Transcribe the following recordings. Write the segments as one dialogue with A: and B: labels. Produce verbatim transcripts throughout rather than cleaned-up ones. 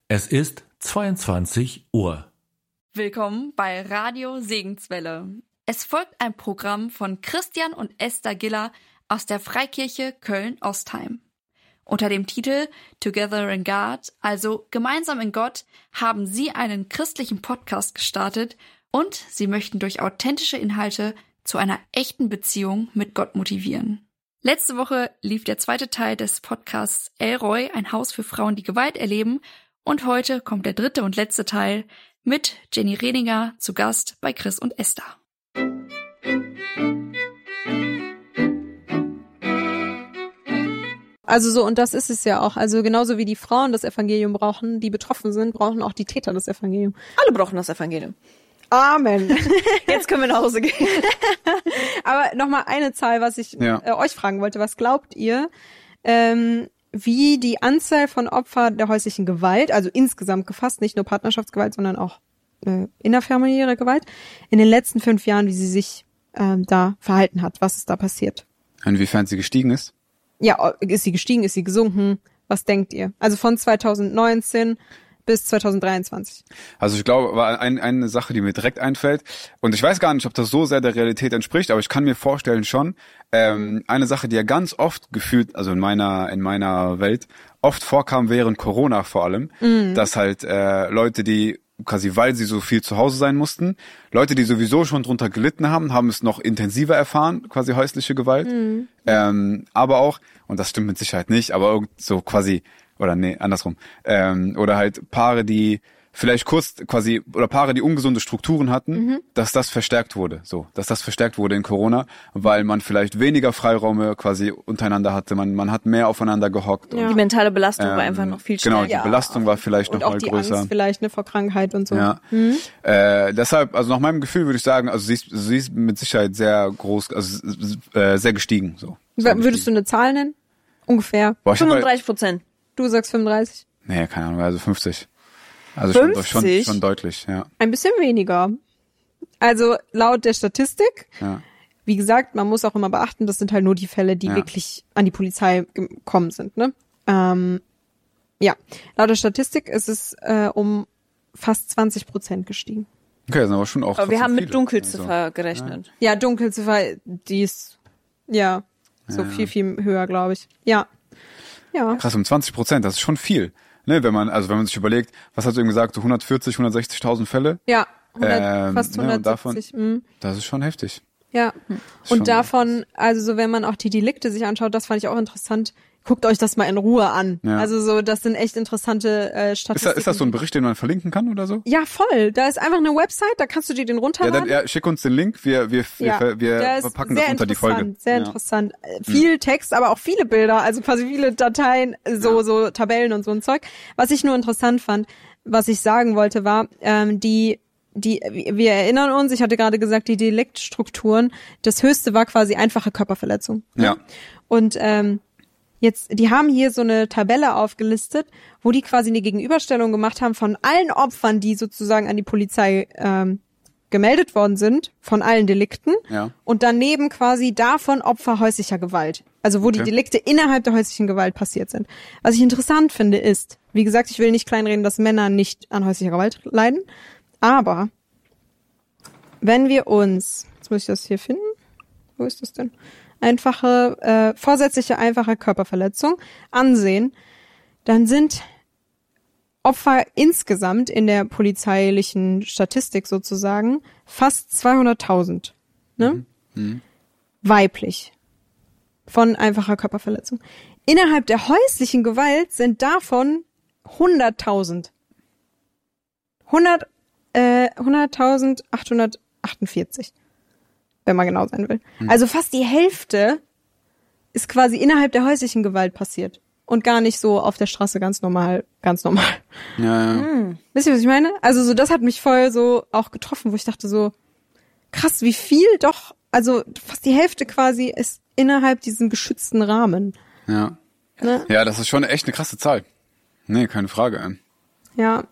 A: Es ist zweiundzwanzig Uhr.
B: Willkommen bei Radio Segenswelle. Es folgt ein Programm von Christian und Esther Giller aus der Freikirche Köln-Ostheim. Unter dem Titel Together in God, also Gemeinsam in Gott, haben sie einen christlichen Podcast gestartet und sie möchten durch authentische Inhalte zu einer echten Beziehung mit Gott motivieren. Letzte Woche lief der zweite Teil des Podcasts Elroy, ein Haus für Frauen, die Gewalt erleben, und heute kommt der dritte und letzte Teil mit Jenny Rehninger zu Gast bei Chris und Esther.
C: Also so, und das ist es ja auch. Also genauso wie die Frauen das Evangelium brauchen, die betroffen sind, brauchen auch die Täter das Evangelium.
D: Alle brauchen das Evangelium.
C: Amen.
D: Jetzt können wir nach Hause gehen.
C: Aber nochmal eine Zahl, was ich
E: ja.
C: äh, euch fragen wollte. Was glaubt ihr, ähm, wie die Anzahl von Opfern der häuslichen Gewalt, also insgesamt gefasst, nicht nur Partnerschaftsgewalt, sondern auch äh, innerfamiliäre Gewalt, in den letzten fünf Jahren, wie sie sich ähm, da verhalten hat? Was ist da passiert?
E: Inwiefern sie gestiegen ist?
C: Ja, ist sie gestiegen, ist sie gesunken? Was denkt ihr? Also von zweitausendneunzehn bis zweitausenddreiundzwanzig.
E: Also ich glaube, war ein, eine Sache, die mir direkt einfällt, und ich weiß gar nicht, ob das so sehr der Realität entspricht, aber ich kann mir vorstellen schon, ähm, eine Sache, die ja ganz oft gefühlt, also in meiner in meiner Welt, oft vorkam während Corona vor allem, mhm. dass halt äh, Leute, die quasi, weil sie so viel zu Hause sein mussten, Leute, die sowieso schon drunter gelitten haben, haben es noch intensiver erfahren, quasi häusliche Gewalt, mhm. ähm, aber auch, und das stimmt mit Sicherheit nicht, aber irgend so quasi, oder nee, andersrum, ähm, oder halt Paare, die vielleicht kurz quasi, oder Paare, die ungesunde Strukturen hatten, mhm. dass das verstärkt wurde, so, dass das verstärkt wurde in Corona, weil man vielleicht weniger Freiräume quasi untereinander hatte, man man hat mehr aufeinander gehockt.
D: Ja.
E: Und,
D: die mentale Belastung
E: ähm,
D: war einfach noch viel stärker.
E: Genau, die
C: ja.
E: Belastung war vielleicht
C: und
E: noch mal
C: größer.
E: größer.
C: Und auch die Angst vielleicht, ne, vor Krankheit und so.
E: Ja. Mhm. Äh, deshalb, also nach meinem Gefühl würde ich sagen, also sie ist, sie ist mit Sicherheit sehr groß, also äh, sehr gestiegen, so. Sehr
C: Würdest gestiegen. Du eine Zahl nennen? Ungefähr.
E: Boah,
D: fünfunddreißig Prozent.
C: Du sagst fünfunddreißig?
E: Nee, keine Ahnung, also fünfzig. Also
D: fünfzig?
E: Schon, schon, schon deutlich, ja.
C: Ein bisschen weniger. Also laut der Statistik,
E: ja.
C: wie gesagt, man muss auch immer beachten, das sind halt nur die Fälle, die ja. wirklich an die Polizei gekommen sind, ne? Ähm, ja, laut der Statistik ist es äh, um fast zwanzig Prozent gestiegen.
E: Okay, das sind aber schon auch.
D: Aber wir haben mit
E: viele.
D: Dunkelziffer
E: also,
D: gerechnet.
C: Ja, Dunkelziffer, die ist, ja, so ja. viel, viel höher, glaube ich. Ja. Ja.
E: Krass, um zwanzig Prozent, das ist schon viel. Ne, wenn man, also wenn man sich überlegt, was hast du eben gesagt, so hundertvierzig, hundertsechzigtausend Fälle?
C: Ja, hundert,
E: ähm,
C: fast hundertsiebzig.
E: Ne, davon, das ist schon heftig.
C: Ja, und davon, also so wenn man auch die Delikte sich anschaut, das fand ich auch interessant, guckt euch das mal in Ruhe an. Ja. Also so, das sind echt interessante äh, Statistiken.
E: Ist das, ist das so ein Bericht, den man verlinken kann oder so?
C: Ja, voll. Da ist einfach eine Website, da kannst du dir den runterladen.
E: Ja, dann ja, schick uns den Link, wir wir
C: ja,
E: wir, wir verpacken das unter die Folge.
C: Sehr
E: ja.
C: interessant. Viel hm. Text, aber auch viele Bilder, also quasi viele Dateien, so ja. so Tabellen und so ein Zeug. Was ich nur interessant fand, was ich sagen wollte, war, ähm, die die wir erinnern uns, ich hatte gerade gesagt, die Deliktstrukturen, das höchste war quasi einfache Körperverletzung.
E: Ja.
C: Und ähm, jetzt, die haben hier so eine Tabelle aufgelistet, wo die quasi eine Gegenüberstellung gemacht haben von allen Opfern, die sozusagen an die Polizei ähm, gemeldet worden sind, von allen Delikten.
E: Ja.
C: Und daneben quasi davon Opfer häuslicher Gewalt. Also wo okay. die Delikte innerhalb der häuslichen Gewalt passiert sind. Was ich interessant finde ist, wie gesagt, ich will nicht kleinreden, dass Männer nicht an häuslicher Gewalt leiden, aber wenn wir uns, jetzt muss ich das hier finden, wo ist das denn? Einfache, äh, vorsätzliche einfache Körperverletzung ansehen, dann sind Opfer insgesamt in der polizeilichen Statistik sozusagen fast zweihunderttausend, ne? Mhm. Mhm. Weiblich. Von einfacher Körperverletzung. Innerhalb der häuslichen Gewalt sind davon hunderttausend. hundert, äh, hunderttausendachthundertachtundvierzig. Wenn man genau sein will. Hm. Also fast die Hälfte ist quasi innerhalb der häuslichen Gewalt passiert. Und gar nicht so auf der Straße ganz normal, ganz normal.
E: Ja, ja.
C: Hm. Wisst ihr, was ich meine? Also so, das hat mich voll so auch getroffen, wo ich dachte so, krass, wie viel doch, also fast die Hälfte quasi ist innerhalb diesem geschützten Rahmen.
E: Ja.
C: Ne?
E: Ja, das ist schon echt eine krasse Zahl. Nee, keine Frage.
C: Ja.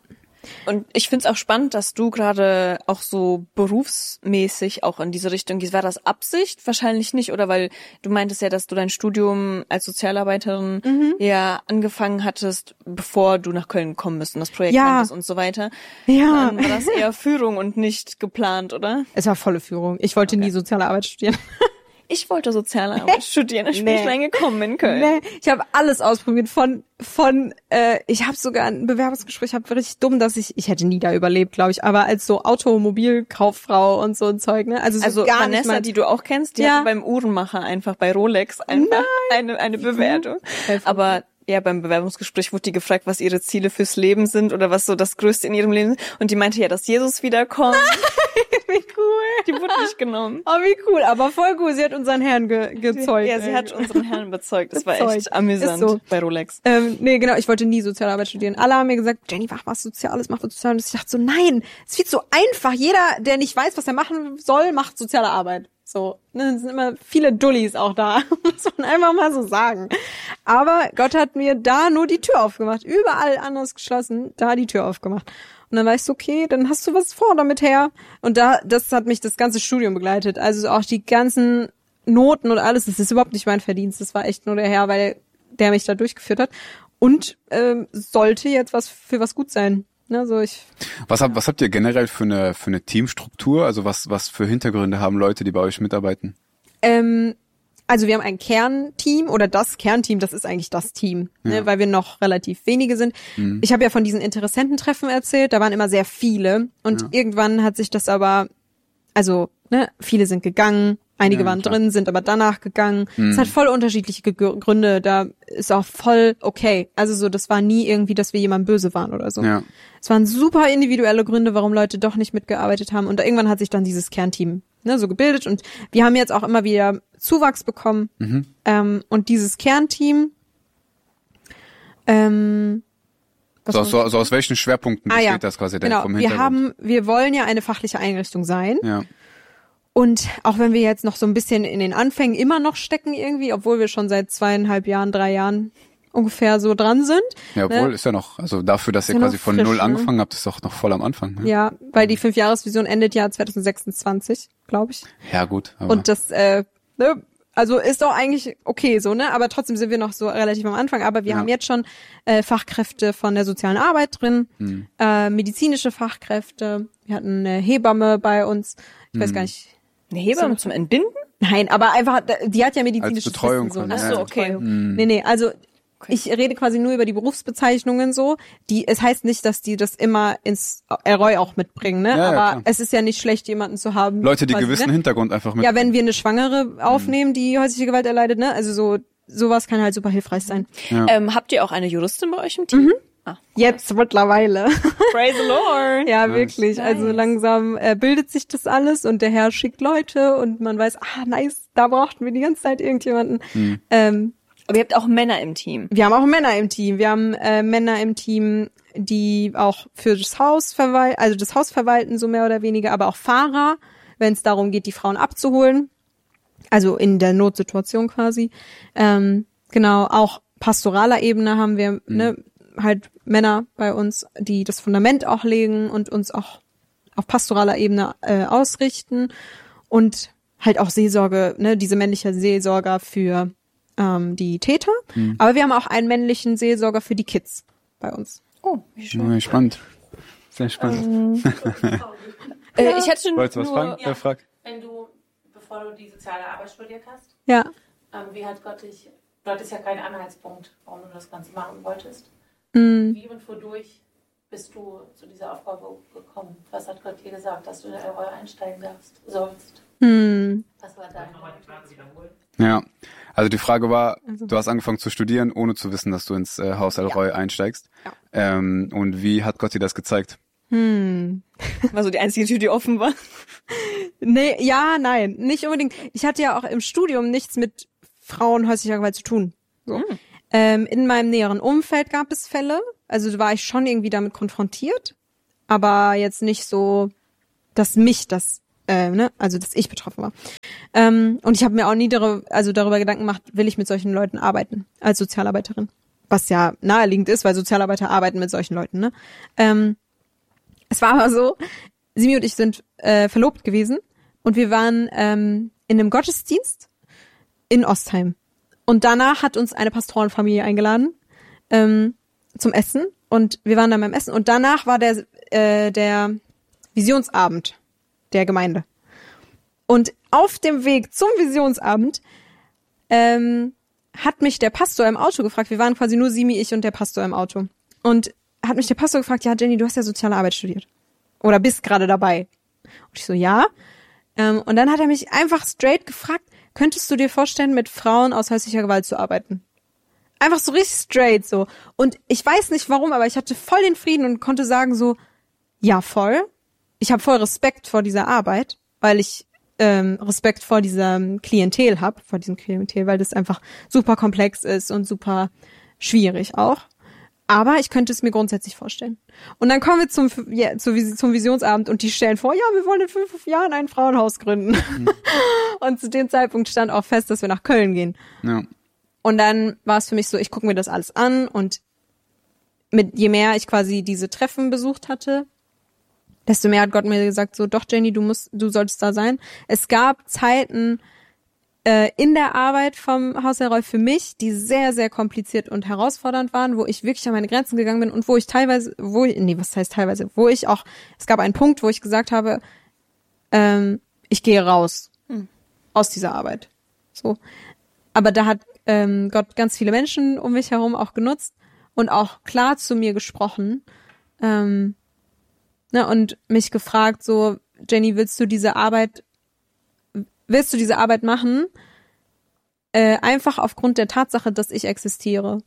D: Und ich find's auch spannend, dass du gerade auch so berufsmäßig auch in diese Richtung gehst. War das Absicht? Wahrscheinlich nicht, oder? Weil du meintest ja, dass du dein Studium als Sozialarbeiterin mhm. ja angefangen hattest, bevor du nach Köln gekommen bist und das Projekt
C: ja.
D: hattest und so weiter.
C: Ja.
D: Dann war das eher Führung und nicht geplant, oder?
C: Es war volle Führung. Ich wollte okay. nie soziale Arbeit studieren.
D: Ich wollte soziale Arbeit studieren, ich bin nicht reingekommen in Köln.
C: Nee, ich habe alles ausprobiert, von, von, äh, ich habe sogar ein Bewerbungsgespräch, hab richtig dumm, dass ich, ich hätte nie da überlebt, glaube ich, aber als so Automobilkauffrau und so ein Zeug, ne? Also, so
D: also
C: gar
D: Vanessa,
C: nicht mal,
D: die du auch kennst, die
C: ja.
D: hatte beim Uhrenmacher einfach bei Rolex einfach Nein. eine, eine Bewertung. Aber ja, beim Bewerbungsgespräch wurde die gefragt, was ihre Ziele fürs Leben sind oder was so das Größte in ihrem Leben ist. Und die meinte ja, dass Jesus wiederkommt.
C: Wie cool.
D: Die wurde nicht genommen.
C: Oh, wie cool, aber voll cool. Sie hat unseren Herrn ge gezeugt.
D: Ja, sie hat unseren Herrn bezeugt. Das war echt amüsant
C: so.
D: bei Rolex.
C: Ähm, nee, genau, ich wollte nie Sozialarbeit studieren. Alle haben mir gesagt, Jenny, mach was Soziales, mach was Soziales. Ich dachte so, nein, es ist viel zu einfach. Jeder, der nicht weiß, was er machen soll, macht soziale Arbeit. So, ne, es sind immer viele Dullis auch da, muss man einfach mal so sagen. Aber Gott hat mir da nur die Tür aufgemacht, überall anders geschlossen, da die Tür aufgemacht. Und dann war ich so, okay, dann hast du was vor damit her. Und da, das hat mich das ganze Studium begleitet. Also auch die ganzen Noten und alles, das ist überhaupt nicht mein Verdienst. Das war echt nur der Herr, weil der mich da durchgeführt hat. Und ähm, sollte jetzt was für was gut sein. Ne, so ich.
E: Was habt, was habt ihr generell für eine für eine Teamstruktur? Also was was für Hintergründe haben Leute, die bei euch mitarbeiten?
C: Ähm, also wir haben ein Kernteam oder das Kernteam, das ist eigentlich das Team, ja. ne, weil wir noch relativ wenige sind. Mhm. Ich habe ja von diesen Interessententreffen erzählt, da waren immer sehr viele und ja. irgendwann hat sich das aber, also ne, viele sind gegangen, einige ja, waren klar. drin, sind aber danach gegangen.
E: Mhm.
C: Es hat voll unterschiedliche G- Gründe, da ist auch voll okay. Also so, das war nie irgendwie, dass wir jemandem böse waren oder so.
E: Ja.
C: Es waren super individuelle Gründe, warum Leute doch nicht mitgearbeitet haben. Und irgendwann hat sich dann dieses Kernteam ne, so gebildet. Und wir haben jetzt auch immer wieder Zuwachs bekommen.
E: Mhm.
C: Ähm, und dieses Kernteam, ähm, was
E: so, so, so aus welchen Schwerpunkten
C: ah,
E: besteht
C: ja.
E: das quasi
C: genau.
E: vom
C: Wir
E: Hintergrund?
C: haben, wir wollen ja eine fachliche Einrichtung sein.
E: Ja.
C: Und auch wenn wir jetzt noch so ein bisschen in den Anfängen immer noch stecken irgendwie, obwohl wir schon seit zweieinhalb Jahren, drei Jahren ungefähr so dran sind.
E: Ja, obwohl
C: ne?
E: ist ja noch, also dafür, dass
C: ist
E: ihr
C: ja
E: quasi von
C: frisch,
E: null
C: ne?
E: angefangen habt, ist doch noch voll am Anfang. Ne?
C: Ja, weil die Fünfjahresvision endet ja zwanzig sechsundzwanzig, glaube ich.
E: Ja, gut. Aber
C: Und das, äh, ne, also ist doch eigentlich okay so, ne? Aber trotzdem sind wir noch so relativ am Anfang. Aber wir
E: ja.
C: haben jetzt schon äh, Fachkräfte von der sozialen Arbeit drin, hm. äh, medizinische Fachkräfte. Wir hatten eine Hebamme bei uns. Ich hm. weiß gar nicht.
D: Eine Hebamme zum Entbinden?
C: Nein, aber einfach, die hat ja medizinisches
E: Als Betreuung.
C: Wissen, so,
D: Ach so, okay.
C: Mhm. Nee, nee, also okay. Ich rede quasi nur über die Berufsbezeichnungen so. Die, es heißt nicht, dass die das immer ins Erreu auch mitbringen, ne?
E: Ja, ja,
C: aber
E: klar.
C: es ist ja nicht schlecht, jemanden zu haben.
E: Leute, die
C: quasi,
E: gewissen
C: ne?
E: Hintergrund einfach mit.
C: Ja, wenn wir eine Schwangere aufnehmen, die häusliche Gewalt erleidet, ne? Also so, sowas kann halt super hilfreich sein.
E: Ja.
D: Ähm, habt ihr auch eine Juristin bei euch im Team?
C: Mhm.
D: Ah.
C: Jetzt mittlerweile.
D: Praise the Lord.
C: Ja,
E: Nice.
C: wirklich.
D: Nice.
C: Also langsam äh, bildet sich das alles und der Herr schickt Leute und man weiß, ah, nice, da brauchten wir die ganze Zeit irgendjemanden.
E: Mhm.
C: Ähm,
D: Aber ihr habt auch Männer im Team.
C: Wir haben auch Männer im Team. Wir haben äh, Männer im Team, die auch für das Haus verwalten, also das Haus verwalten, so mehr oder weniger, aber auch Fahrer, wenn es darum geht, die Frauen abzuholen. Also in der Notsituation quasi. Ähm, genau, auch pastoraler Ebene haben wir mhm. ne, halt Männer bei uns, die das Fundament auch legen und uns auch auf pastoraler Ebene äh, ausrichten. Und halt auch Seelsorge, ne, diese männliche Seelsorger für ähm, die Täter. Mhm. Aber wir haben auch einen männlichen Seelsorger für die Kids bei uns.
D: Oh, wie schön.
E: Ja, spannend. Sehr spannend.
D: Ähm, äh, ich hätte schon
E: Wolltest du was
D: nur,
E: fragen? Ja, frag.
F: Wenn du, bevor du die soziale Arbeit studiert hast,
C: Ja.
F: ähm, wie hat Gott dich, du hattest ja keinen Anhaltspunkt, warum du das Ganze machen wolltest.
C: Mhm.
F: Wie und wodurch bist du zu dieser Aufgabe gekommen? Was hat Gott dir gesagt, dass du in der Rolle einsteigen darfst, sollst?
C: Mhm.
F: Was war deine
E: Ja, also die Frage war,
C: Also.
E: du hast angefangen zu studieren, ohne zu wissen, dass du ins äh, Haus El-Roy einsteigst.
C: Ja.
E: Ähm, und wie hat Gott dir das gezeigt?
C: Hm.
D: war so die einzige Tür, die offen war.
C: Nee, ja, nein, nicht unbedingt. Ich hatte ja auch im Studium nichts mit Frauen häuslicher Gewalt zu tun. So.
D: Mhm.
C: Ähm, in meinem näheren Umfeld gab es Fälle, also da war ich schon irgendwie damit konfrontiert, aber jetzt nicht so, dass mich das, äh, ne, also dass ich betroffen war. Ähm, und ich habe mir auch nie darüber, also darüber Gedanken gemacht, will ich mit solchen Leuten arbeiten als Sozialarbeiterin, was ja naheliegend ist, weil Sozialarbeiter arbeiten mit solchen Leuten, ne? Ähm, es war aber so, Simi und ich sind äh, verlobt gewesen und wir waren ähm, in einem Gottesdienst in Ostheim. Und danach hat uns eine Pastorenfamilie eingeladen ähm, zum Essen und wir waren dann beim Essen und danach war der äh, der Visionsabend der Gemeinde. Und auf dem Weg zum Visionsabend ähm, hat mich der Pastor im Auto gefragt, wir waren quasi nur Simi, ich und der Pastor im Auto. Und hat mich der Pastor gefragt, ja Jenny, du hast ja soziale Arbeit studiert. Oder bist gerade dabei. Und ich so, ja. Ähm, und dann hat er mich einfach straight gefragt, könntest du dir vorstellen, mit Frauen aus häuslicher Gewalt zu arbeiten? Einfach so richtig straight so. Und ich weiß nicht warum, aber ich hatte voll den Frieden und konnte sagen so, ja voll. Ich habe voll Respekt vor dieser Arbeit, weil ich ähm, Respekt vor diesem Klientel habe, vor diesem Klientel, weil das einfach super komplex ist und super schwierig auch. Aber ich könnte es mir grundsätzlich vorstellen. Und dann kommen wir zum, ja, zum Visionsabend und die stellen vor, ja, wir wollen in fünf Jahren ein Frauenhaus gründen. Mhm. Und zu dem Zeitpunkt stand auch fest, dass wir nach Köln gehen.
E: Ja.
C: Und dann war es für mich so, ich gucke mir das alles an und mit je mehr ich quasi diese Treffen besucht hatte, desto mehr hat Gott mir gesagt, so, doch Jenny, du musst, du solltest da sein. Es gab Zeiten äh, in der Arbeit vom Haus der Reue für mich, die sehr, sehr kompliziert und herausfordernd waren, wo ich wirklich an meine Grenzen gegangen bin und wo ich teilweise, wo ich, nee, was heißt teilweise, wo ich auch, es gab einen Punkt, wo ich gesagt habe, ähm, ich gehe raus hm. aus dieser Arbeit. So. Aber da hat ähm, Gott ganz viele Menschen um mich herum auch genutzt und auch klar zu mir gesprochen, ähm, ne, und mich gefragt, so, Jenny, willst du diese Arbeit, willst du diese Arbeit machen? Äh, einfach aufgrund der Tatsache, dass ich existiere.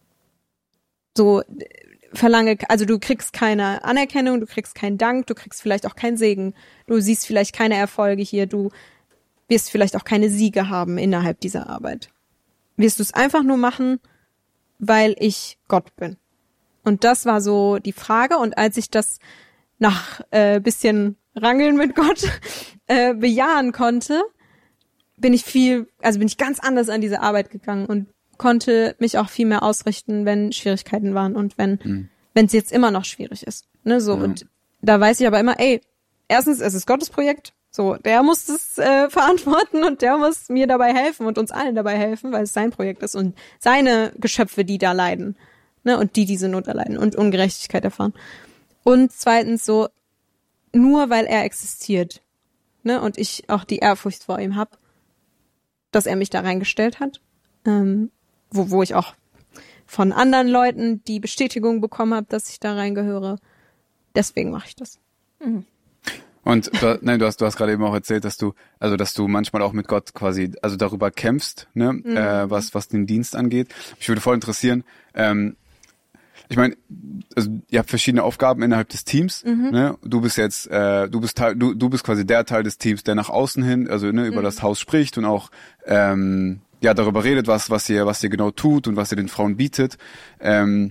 C: So, verlange, also du kriegst keine Anerkennung, du kriegst keinen Dank, du kriegst vielleicht auch keinen Segen, du siehst vielleicht keine Erfolge hier, du wirst vielleicht auch keine Siege haben innerhalb dieser Arbeit. Wirst du es einfach nur machen, weil ich Gott bin. Und das war so die Frage. Und als ich das nach äh, bisschen Rangeln mit Gott äh, bejahen konnte, bin ich viel, also bin ich ganz anders an diese Arbeit gegangen und konnte mich auch viel mehr ausrichten, wenn Schwierigkeiten waren und wenn mhm. wenn es jetzt immer noch schwierig ist. Ne, so. Ja. Und da weiß ich aber immer, ey, erstens, es ist Gottes Projekt. So, der muss es äh, verantworten und der muss mir dabei helfen und uns allen dabei helfen, weil es sein Projekt ist und seine Geschöpfe, die da leiden, ne, und die diese Not erleiden und Ungerechtigkeit erfahren. Und zweitens so, nur weil er existiert, ne, und ich auch die Ehrfurcht vor ihm habe, dass er mich da reingestellt hat, ähm, wo wo ich auch von anderen Leuten die Bestätigung bekommen habe, dass ich da reingehöre. Deswegen mache ich das. Mhm.
E: Und du, nein, du hast du hast gerade eben auch erzählt, dass du also dass du manchmal auch mit Gott quasi also darüber kämpfst, ne, mhm. äh, was was den Dienst angeht. Mich würde voll interessieren. Ähm, ich meine, also ihr habt verschiedene Aufgaben innerhalb des Teams. Mhm. Ne? Du bist jetzt äh, du bist Teil, du du bist quasi der Teil des Teams, der nach außen hin also ne über mhm. das Haus spricht und auch ähm, ja darüber redet, was was ihr was ihr genau tut und was ihr den Frauen bietet. Ähm,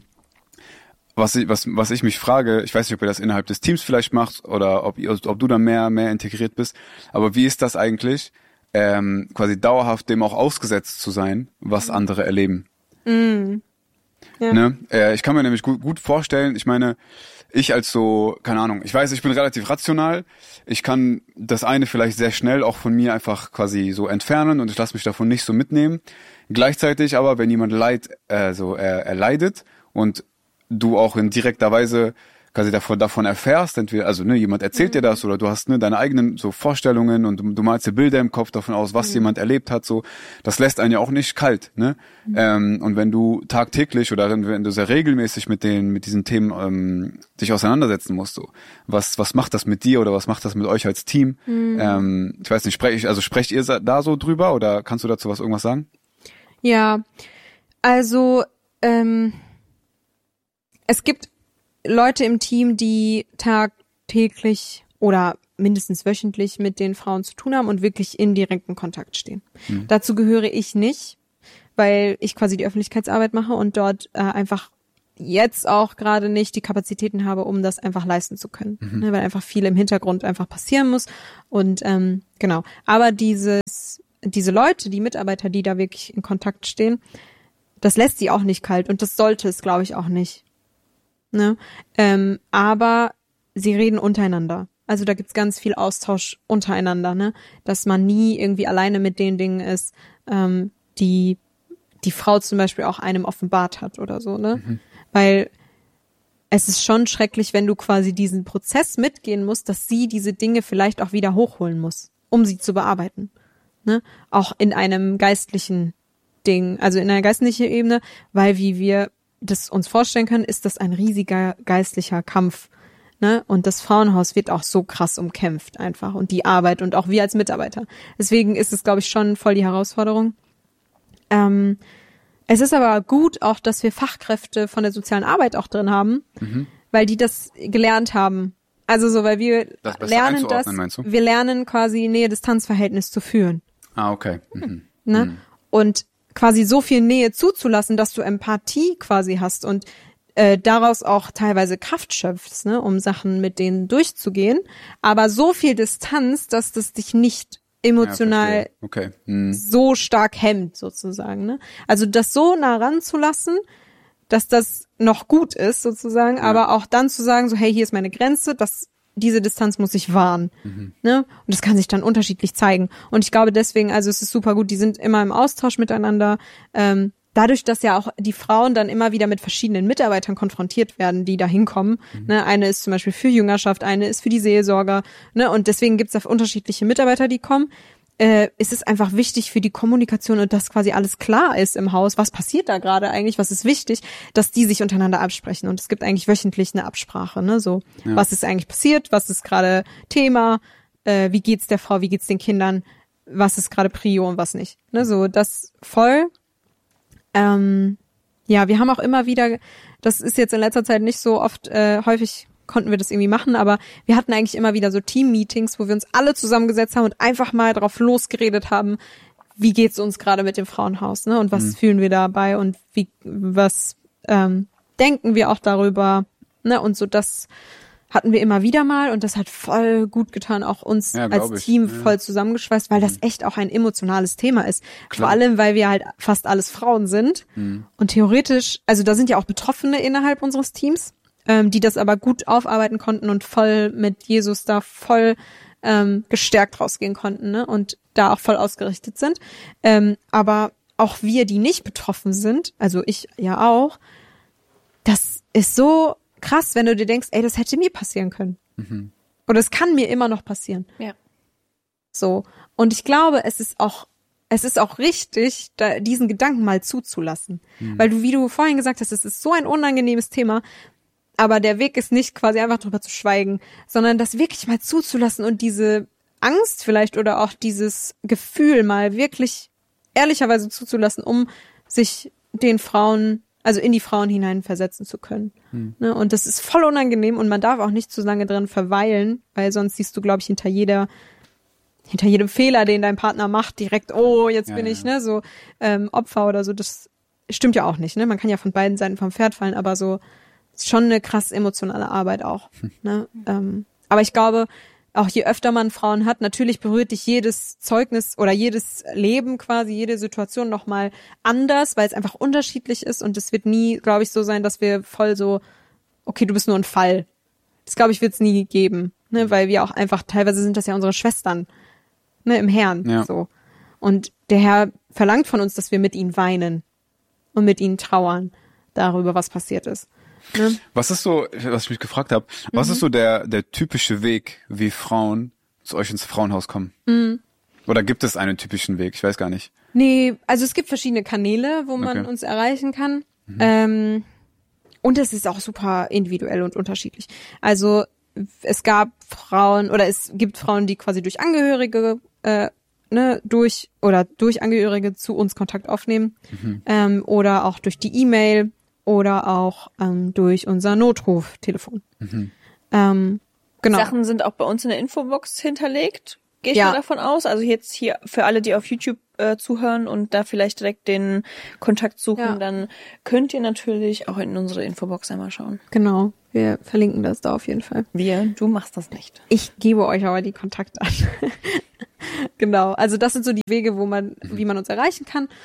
E: Was ich, was, was ich mich frage, ich weiß nicht, ob ihr das innerhalb des Teams vielleicht macht oder ob, ob du da mehr, mehr integriert bist, aber wie ist das eigentlich, ähm, quasi dauerhaft dem auch ausgesetzt zu sein, was andere erleben?
C: Mm. Ja.
E: Ne? Äh, ich kann mir nämlich gut, gut vorstellen, ich meine, ich als so, keine Ahnung, ich weiß, ich bin relativ rational, ich kann das eine vielleicht sehr schnell auch von mir einfach quasi so entfernen und ich lasse mich davon nicht so mitnehmen. Gleichzeitig aber, wenn jemand leid, äh, so, er, er leidet und du auch in direkter Weise quasi davon, davon erfährst, entweder, also ne, jemand erzählt mhm. dir das oder du hast ne, deine eigenen so Vorstellungen und du, du malst dir Bilder im Kopf davon aus, was mhm. jemand erlebt hat, so, das lässt einen ja auch nicht kalt, ne? Mhm. Ähm, und wenn du tagtäglich oder wenn du sehr regelmäßig mit den, mit diesen Themen ähm, dich auseinandersetzen musst, so, was, was macht das mit dir oder was macht das mit euch als Team? Mhm. Ähm, ich weiß nicht, sprech ich, also sprecht ihr da so drüber oder kannst du dazu was irgendwas sagen?
C: Ja, also ähm es gibt Leute im Team, die tagtäglich oder mindestens wöchentlich mit den Frauen zu tun haben und wirklich in direkten Kontakt stehen. Mhm. Dazu gehöre ich nicht, weil ich quasi die Öffentlichkeitsarbeit mache und dort äh, einfach jetzt auch gerade nicht die Kapazitäten habe, um das einfach leisten zu können, mhm. ne, weil einfach viel im Hintergrund einfach passieren muss und ähm, genau. Aber dieses, diese Leute, die Mitarbeiter, die da wirklich in Kontakt stehen, das lässt sie auch nicht kalt und das sollte es, glaube ich, auch nicht. Ne? Ähm, aber sie reden untereinander. Also da gibt's ganz viel Austausch untereinander, ne? Dass man nie irgendwie alleine mit den Dingen ist, ähm, die die Frau zum Beispiel auch einem offenbart hat oder so, ne? Mhm. Weil es ist schon schrecklich, wenn du quasi diesen Prozess mitgehen musst, dass sie diese Dinge vielleicht auch wieder hochholen muss, um sie zu bearbeiten, ne? Auch in einem geistlichen Ding, also in einer geistlichen Ebene, weil wie wir das uns vorstellen können, ist das ein riesiger geistlicher Kampf. Ne? Und das Frauenhaus wird auch so krass umkämpft einfach und die Arbeit und auch wir als Mitarbeiter. Deswegen ist es, glaube ich, schon voll die Herausforderung. Ähm, es ist aber gut auch, dass wir Fachkräfte von der sozialen Arbeit auch drin haben, mhm. weil die das gelernt haben. Also so, weil wir
E: das
C: lernen das, wir lernen quasi Nähe-Distanz-Verhältnis zu führen.
E: Ah, okay. Mhm.
C: Ne?
E: Mhm.
C: Und quasi so viel Nähe zuzulassen, dass du Empathie quasi hast und Äh, daraus auch teilweise Kraft schöpfst, ne, um Sachen mit denen durchzugehen, aber so viel Distanz, dass das dich nicht emotional
E: ja, okay. hm.
C: so stark hemmt, sozusagen, ne? Also das so nah ranzulassen, dass das noch gut ist, sozusagen, ja. aber auch dann zu sagen, so, hey, hier ist meine Grenze, das, diese Distanz muss ich wahren, mhm. ne? Und das kann sich dann unterschiedlich zeigen. Und ich glaube deswegen, also es ist super gut, die sind immer im Austausch miteinander, ähm, dadurch, dass ja auch die Frauen dann immer wieder mit verschiedenen Mitarbeitern konfrontiert werden, die da hinkommen. Mhm. Ne, eine ist zum Beispiel für Jüngerschaft, eine ist für die Seelsorger. Ne, und deswegen gibt es unterschiedliche Mitarbeiter, die kommen. Äh, ist es einfach wichtig für die Kommunikation und dass quasi alles klar ist im Haus. Was passiert da gerade eigentlich? Was ist wichtig? Dass die sich untereinander absprechen. Und es gibt eigentlich wöchentlich eine Absprache. Ne, so, ja. Was ist eigentlich passiert? Was ist gerade Thema? Äh, wie geht's der Frau? Wie geht's den Kindern? Was ist gerade Prio und was nicht? Ne, so, das voll. Ähm, ja, wir haben auch immer wieder, das ist jetzt in letzter Zeit nicht so oft, äh, häufig konnten wir das irgendwie machen, aber wir hatten eigentlich immer wieder so Team-Meetings, wo wir uns alle zusammengesetzt haben und einfach mal drauf losgeredet haben, wie geht's uns gerade mit dem Frauenhaus, ne? Und was mhm. fühlen wir dabei und wie, was ähm, denken wir auch darüber, ne? Und so das hatten wir immer wieder mal und das hat voll gut getan, auch uns
E: ja,
C: als
E: ich.
C: Team
E: ja.
C: voll zusammengeschweißt, weil das echt auch ein emotionales Thema ist.
E: Klar.
C: Vor allem, weil wir halt fast alles Frauen sind
E: mhm.
C: und theoretisch, also da sind ja auch Betroffene innerhalb unseres Teams, ähm, die das aber gut aufarbeiten konnten und voll mit Jesus da voll ähm, gestärkt rausgehen konnten, ne? Und da auch voll ausgerichtet sind. Ähm, aber auch wir, die nicht betroffen sind, also ich ja auch, das ist so krass, wenn du dir denkst, ey, das hätte mir passieren können. Mhm. Oder es kann mir immer noch passieren.
D: Ja.
C: So. Und ich glaube, es ist auch, es ist auch richtig, da, diesen Gedanken mal zuzulassen. Mhm. Weil du, wie du vorhin gesagt hast, es ist so ein unangenehmes Thema, aber der Weg ist nicht quasi einfach drüber zu schweigen, sondern das wirklich mal zuzulassen und diese Angst vielleicht oder auch dieses Gefühl mal wirklich ehrlicherweise zuzulassen, um sich den Frauen also in die Frauen hineinversetzen zu können. Hm. Ne? Und das ist voll unangenehm und man darf auch nicht zu lange drin verweilen, weil sonst siehst du, glaube ich, hinter jeder, hinter jedem Fehler, den dein Partner macht, direkt, oh, jetzt ja, bin ja. ich ne so ähm, Opfer oder so. Das stimmt ja auch nicht. Ne? Man kann ja von beiden Seiten vom Pferd fallen, aber so ist schon eine krass emotionale Arbeit auch. Hm. Ne? Ähm, aber ich glaube, auch je öfter man Frauen hat, natürlich berührt dich jedes Zeugnis oder jedes Leben quasi, jede Situation nochmal anders, weil es einfach unterschiedlich ist und es wird nie, glaube ich, so sein, dass wir voll so, okay, du bist nur ein Fall. Das, glaube ich, wird es nie geben, ne, weil wir auch einfach, teilweise sind das ja unsere Schwestern, ne, im Herrn,
E: ja.
C: so. Und der Herr verlangt von uns, dass wir mit ihnen weinen und mit ihnen trauern darüber, was passiert ist. Ne?
E: Was ist so, was ich mich gefragt habe, was mhm. ist so der der typische Weg, wie Frauen zu euch ins Frauenhaus kommen? Mhm. Oder gibt es einen typischen Weg? Ich weiß gar nicht.
C: Nee, also es gibt verschiedene Kanäle, wo man
E: okay.
C: uns erreichen kann. Mhm. Ähm, und es ist auch super individuell und unterschiedlich. Also es gab Frauen oder es gibt Frauen, die quasi durch Angehörige äh, ne, durch oder durch Angehörige zu uns Kontakt aufnehmen mhm. ähm, oder auch durch die E-Mail oder auch ähm, durch unser Notruftelefon. Mhm. Ähm, genau.
D: Sachen sind auch bei uns in der Infobox hinterlegt. Gehe ich
C: ja.
D: mal davon aus. Also jetzt hier für alle, die auf YouTube äh, zuhören und da vielleicht direkt den Kontakt suchen, ja. dann könnt ihr natürlich auch in unsere Infobox einmal schauen.
C: Genau, wir verlinken das da auf jeden Fall.
D: Wir, du machst das nicht.
C: Ich gebe euch aber die Kontakte an. Genau, also das sind so die Wege, wo man, wie man uns erreichen kann.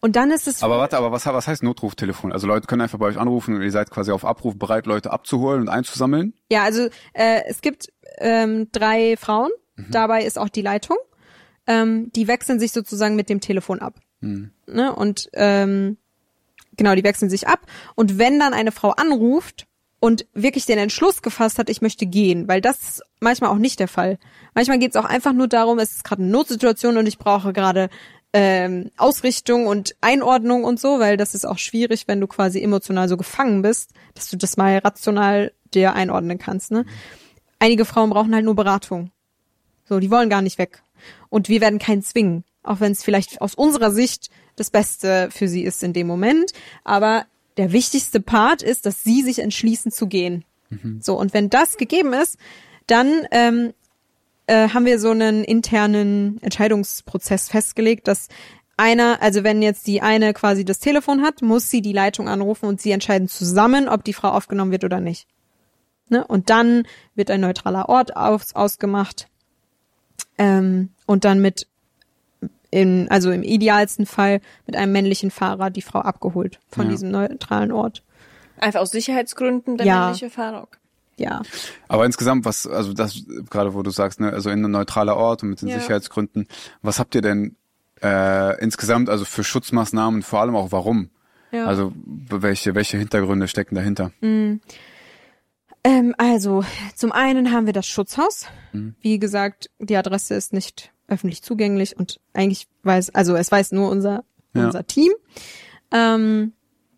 C: Und dann ist es...
E: Aber warte, aber was, was heißt Notruftelefon? Also Leute können einfach bei euch anrufen und ihr seid quasi auf Abruf bereit, Leute abzuholen und einzusammeln?
C: Ja, also äh, es gibt ähm, drei Frauen,
E: Mhm.
C: dabei ist auch die Leitung. Ähm, die wechseln sich sozusagen mit dem Telefon ab.
E: Mhm.
C: Ne? Und ähm, genau, die wechseln sich ab. Und wenn dann eine Frau anruft und wirklich den Entschluss gefasst hat, ich möchte gehen, weil das ist manchmal auch nicht der Fall. Manchmal geht es auch einfach nur darum, es ist gerade eine Notsituation und ich brauche gerade ähm, Ausrichtung und Einordnung und so, weil das ist auch schwierig, wenn du quasi emotional so gefangen bist, dass du das mal rational dir einordnen kannst. Ne? Einige Frauen brauchen halt nur Beratung. So, die wollen gar nicht weg. Und wir werden keinen zwingen, auch wenn es vielleicht aus unserer Sicht das Beste für sie ist in dem Moment. Aber der wichtigste Part ist, dass sie sich entschließen zu gehen. Mhm. So, und wenn das gegeben ist, dann ähm, äh, haben wir so einen internen Entscheidungsprozess festgelegt, dass einer, also wenn jetzt die eine quasi das Telefon hat, muss sie die Leitung anrufen und sie entscheiden zusammen, ob die Frau aufgenommen wird oder nicht. Ne? Und dann wird ein neutraler Ort aus, ausgemacht. Ähm, und dann mit, in, also im idealsten Fall mit einem männlichen Fahrer die Frau abgeholt von
E: ja.
C: diesem neutralen Ort.
D: Einfach aus Sicherheitsgründen der
C: Ja.
D: männliche Fahrer.
C: Ja.
E: Aber insgesamt, was, also das, gerade wo du sagst, ne, also in einem neutraler Ort und mit den
C: Ja.
E: Sicherheitsgründen, was habt ihr denn äh, insgesamt, also für Schutzmaßnahmen, vor allem auch warum?
C: Ja.
E: Also welche, welche Hintergründe stecken dahinter?
C: Mhm. Ähm, also, zum einen haben wir das Schutzhaus. Mhm. Wie gesagt, die Adresse ist nicht öffentlich zugänglich und eigentlich weiß, also es weiß nur unser,
E: ja.
C: unser Team. Ähm,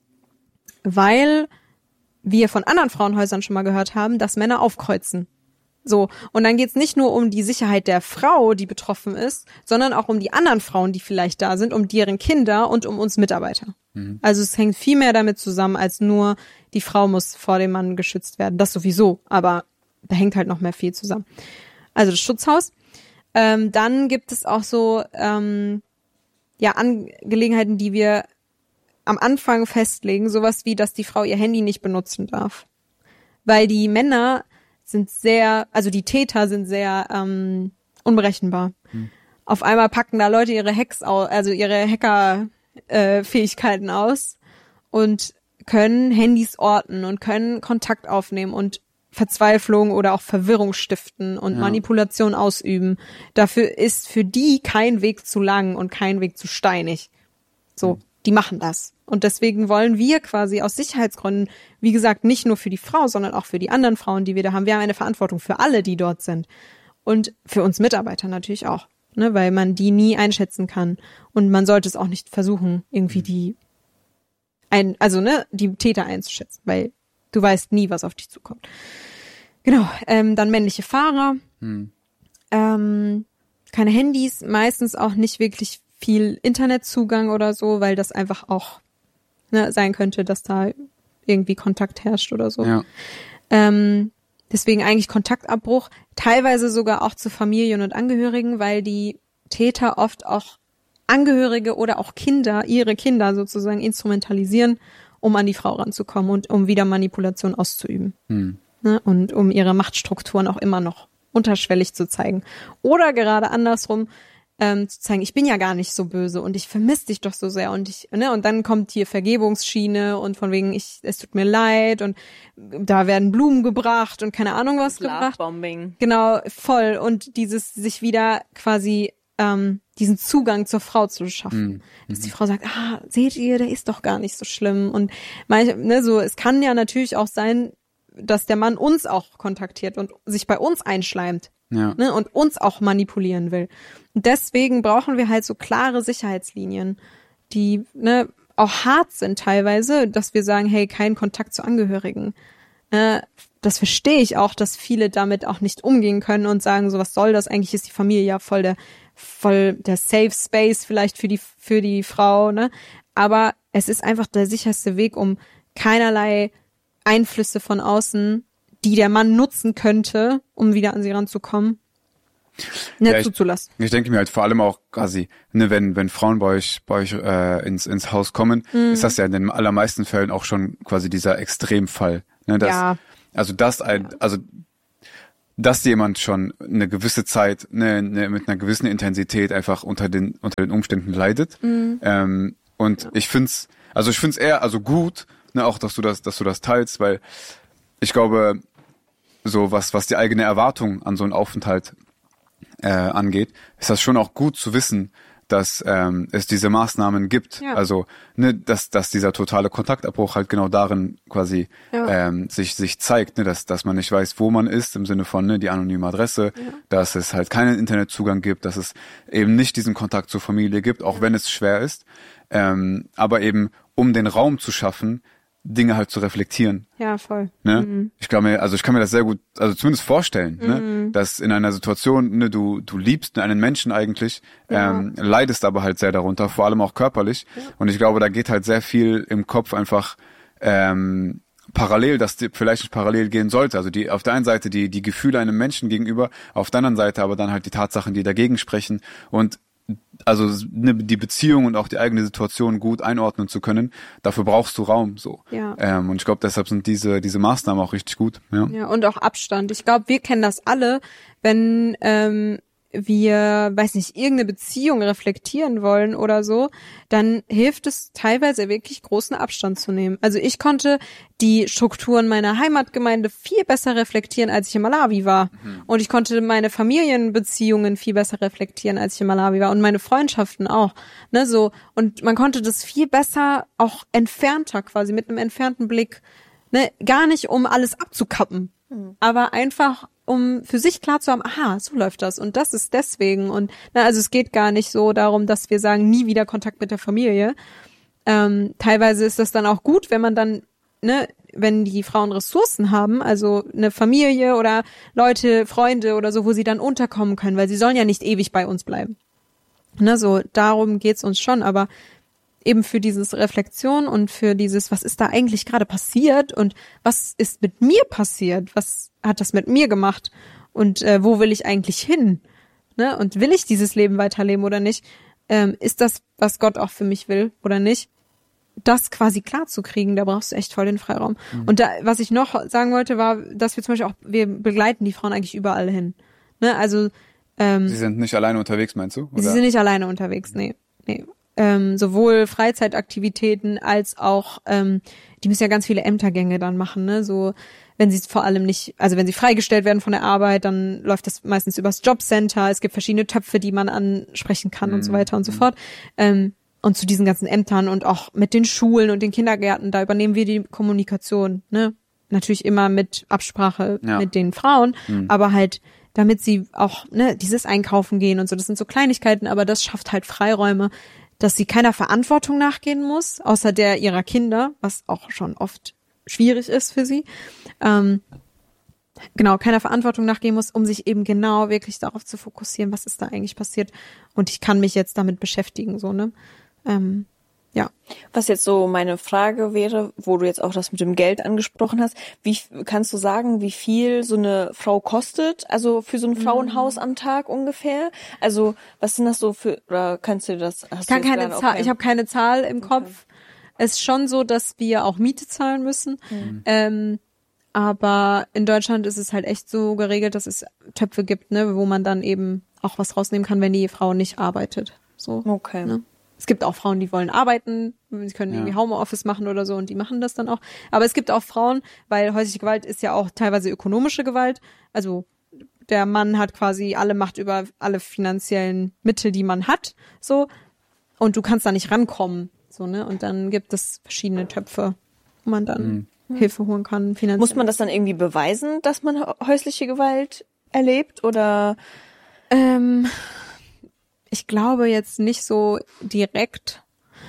C: weil wir von anderen Frauenhäusern schon mal gehört haben, dass Männer aufkreuzen. So, und dann geht's nicht nur um die Sicherheit der Frau, die betroffen ist, sondern auch um die anderen Frauen, die vielleicht da sind, um deren Kinder und um uns Mitarbeiter. Mhm. Also es hängt viel mehr damit zusammen, als nur die Frau muss vor dem Mann geschützt werden. Das sowieso, aber da hängt halt noch mehr viel zusammen. Also das Schutzhaus. Ähm, dann gibt es auch so ähm, ja Angelegenheiten, die wir am Anfang festlegen, sowas wie, dass die Frau ihr Handy nicht benutzen darf. Weil die Männer sind sehr, also die Täter sind sehr ähm, unberechenbar. Hm. Auf einmal packen da Leute ihre Hacks aus, also ihre Hacker-Fähigkeiten äh, aus und können Handys orten und können Kontakt aufnehmen und Verzweiflung oder auch Verwirrung stiften und ja. Manipulation ausüben. Dafür ist für die kein Weg zu lang und kein Weg zu steinig. So, hm. die machen das. Und deswegen wollen wir quasi aus Sicherheitsgründen, wie gesagt, nicht nur für die Frau, sondern auch für die anderen Frauen, die wir da haben. Wir haben eine Verantwortung für alle, die dort sind. Und für uns Mitarbeiter natürlich auch, ne, weil man die nie einschätzen kann. Und man sollte es auch nicht versuchen, irgendwie die, ein, also ne, die Täter einzuschätzen, weil du weißt nie, was auf dich zukommt. Genau, ähm, dann männliche Fahrer, hm. ähm, keine Handys, meistens auch nicht wirklich viel Internetzugang oder so, weil das einfach auch ne, sein könnte, dass da irgendwie Kontakt herrscht oder so.
E: Ja.
C: Ähm, deswegen eigentlich Kontaktabbruch, teilweise sogar auch zu Familien und Angehörigen, weil die Täter oft auch Angehörige oder auch Kinder, ihre Kinder sozusagen instrumentalisieren, um an die Frau ranzukommen und um wieder Manipulation auszuüben. Hm. Ne, und um ihre Machtstrukturen auch immer noch unterschwellig zu zeigen. Oder gerade andersrum, Ähm, zu zeigen, ich bin ja gar nicht so böse und ich vermisse dich doch so sehr und ich, ne, und dann kommt hier Vergebungsschiene und von wegen, ich, es tut mir leid und da werden Blumen gebracht und keine Ahnung was gebracht.
D: Lovebombing.
C: Genau, voll und dieses sich wieder quasi ähm, diesen Zugang zur Frau zu schaffen, mhm. dass die Frau sagt, ah, seht ihr, der ist doch gar nicht so schlimm und manche, ne, so, es kann ja natürlich auch sein, dass der Mann uns auch kontaktiert und sich bei uns einschleimt. Ja. Ne, und uns auch manipulieren will. Und deswegen brauchen wir halt so klare Sicherheitslinien, die ne, auch hart sind teilweise, dass wir sagen, hey, kein Kontakt zu Angehörigen. Äh, das verstehe ich auch, dass viele damit auch nicht umgehen können und sagen, so was soll das? Eigentlich ist die Familie ja voll der, voll der Safe Space vielleicht für die, für die Frau, ne? Aber es ist einfach der sicherste Weg, um keinerlei Einflüsse von außen, die der Mann nutzen könnte, um wieder an sie ranzukommen, nicht
E: ja, ich,
C: zuzulassen.
E: Ich denke mir halt vor allem auch quasi, ne, wenn wenn Frauen bei euch bei euch äh, ins ins Haus kommen, mhm. ist das ja in den allermeisten Fällen auch schon quasi dieser Extremfall, ne, dass,
C: ja.
E: also das ein, also dass jemand schon eine gewisse Zeit, ne, ne, mit einer gewissen Intensität einfach unter den unter den Umständen leidet, mhm. ähm, Und
C: ja.
E: ich find's, also ich find's eher, also gut, ne, auch, dass du das, dass du das teilst, weil ich glaube, so was, was die eigene Erwartung an so einen Aufenthalt äh, angeht, ist das schon auch gut zu wissen, dass ähm, es diese Maßnahmen gibt.
C: Ja.
E: Also, ne, dass, dass dieser totale Kontaktabbruch halt genau darin quasi
C: Ja.
E: ähm, sich, sich zeigt, ne, dass, dass man nicht weiß, wo man ist, im Sinne von ne, die anonyme Adresse,
C: Ja.
E: dass es halt keinen Internetzugang gibt, dass es eben nicht diesen Kontakt zur Familie gibt, auch
C: Ja.
E: wenn es schwer ist. Ähm, aber eben, um den Raum zu schaffen, Dinge halt zu reflektieren.
C: Ja, voll.
E: Ne?
C: Mhm.
E: Ich kann mir, also ich kann mir das sehr gut, also zumindest vorstellen, ne?
C: Mhm.
E: Dass in einer Situation, ne, du, du liebst einen Menschen eigentlich,
C: Ja.
E: ähm, leidest aber halt sehr darunter, vor allem auch körperlich.
C: Ja.
E: Und ich glaube, da geht halt sehr viel im Kopf einfach ähm, parallel, dass die vielleicht nicht parallel gehen sollte. Also die auf der einen Seite die die Gefühle einem Menschen gegenüber, auf der anderen Seite aber dann halt die Tatsachen, die dagegen sprechen. Und also ne, die Beziehung und auch die eigene Situation gut einordnen zu können, dafür brauchst du Raum so.
C: Ja.
E: Ähm, und ich glaube, deshalb sind diese diese Maßnahmen auch richtig gut. Ja.
C: Ja, und auch Abstand. Ich glaube, wir kennen das alle, wenn ähm, wir, weiß nicht, irgendeine Beziehung reflektieren wollen oder so, dann hilft es teilweise wirklich großen Abstand zu nehmen. Also ich konnte die Strukturen meiner Heimatgemeinde viel besser reflektieren, als ich in Malawi war. Mhm. Und ich konnte meine Familienbeziehungen viel besser reflektieren, als ich in Malawi war. Und meine Freundschaften auch. Ne, so. Und man konnte das viel besser, auch entfernter quasi, mit einem entfernten Blick, ne, gar nicht um alles abzukappen, mhm. aber einfach um für sich klar zu haben, aha, so läuft das und das ist deswegen. Und na, also es geht gar nicht so darum, dass wir sagen, nie wieder Kontakt mit der Familie. Ähm, teilweise ist das dann auch gut, wenn man dann, ne, wenn die Frauen Ressourcen haben, also eine Familie oder Leute, Freunde oder so, wo sie dann unterkommen können, weil sie sollen ja nicht ewig bei uns bleiben. Ne, so darum geht's uns schon, aber eben für dieses Reflexion und für dieses, was ist da eigentlich gerade passiert und was ist mit mir passiert, was hat das mit mir gemacht und äh, wo will ich eigentlich hin, ne? Und will ich dieses Leben weiterleben oder nicht? Ähm, ist das, was Gott auch für mich will oder nicht? Das quasi klar zu kriegen, da brauchst du echt voll den Freiraum. Mhm. Und da, was ich noch sagen wollte, war, dass wir zum Beispiel auch, wir begleiten die Frauen eigentlich überall hin, ne? Also ähm,
E: Sie sind nicht alleine unterwegs, meinst du? Oder?
C: Sie sind nicht alleine unterwegs, nee, nee. Ähm, sowohl Freizeitaktivitäten als auch, ähm, die müssen ja ganz viele Ämtergänge dann machen, ne, so, wenn sie vor allem nicht, also wenn sie freigestellt werden von der Arbeit, dann läuft das meistens übers Jobcenter, es gibt verschiedene Töpfe, die man ansprechen kann mhm. und so weiter und so fort, ähm, und zu diesen ganzen Ämtern und auch mit den Schulen und den Kindergärten, da übernehmen wir die Kommunikation, ne, natürlich immer mit Absprache ja. mit den Frauen, mhm. aber halt damit sie auch, ne, dieses Einkaufen gehen und so, das sind so Kleinigkeiten, aber das schafft halt Freiräume, dass sie keiner Verantwortung nachgehen muss, außer der ihrer Kinder, was auch schon oft schwierig ist für sie. Ähm, genau, keiner Verantwortung nachgehen muss, um sich eben genau wirklich darauf zu fokussieren, was ist da eigentlich passiert. Und ich kann mich jetzt damit beschäftigen, so, ne? Ähm, ja.
D: Was jetzt so meine Frage wäre, wo du jetzt auch das mit dem Geld angesprochen hast, wie kannst du sagen, wie viel so eine Frau kostet, also für so ein Frauenhaus am Tag ungefähr? Also was sind das so für, oder kannst du das? Hast
C: ich kann
D: du
C: keine Zahl, ich habe keine Zahl im okay. Kopf. Es ist schon so, dass wir auch Miete zahlen müssen. Mhm. Ähm, aber in Deutschland ist es halt echt so geregelt, dass es Töpfe gibt, ne, wo man dann eben auch was rausnehmen kann, wenn die Frau nicht arbeitet. So.
D: Okay.
C: Ne? Es gibt auch Frauen, die wollen arbeiten, sie können ja. irgendwie Homeoffice machen oder so und die machen das dann auch. Aber es gibt auch Frauen, weil häusliche Gewalt ist ja auch teilweise ökonomische Gewalt. Also der Mann hat quasi alle Macht über alle finanziellen Mittel, die man hat, so. Und du kannst da nicht rankommen, so, ne? Und dann gibt es verschiedene Töpfe, wo man dann mhm. Hilfe holen kann, finanziell.
D: Muss man das dann irgendwie beweisen, dass man häusliche Gewalt erlebt oder?
C: Ähm, Ich glaube jetzt nicht so direkt,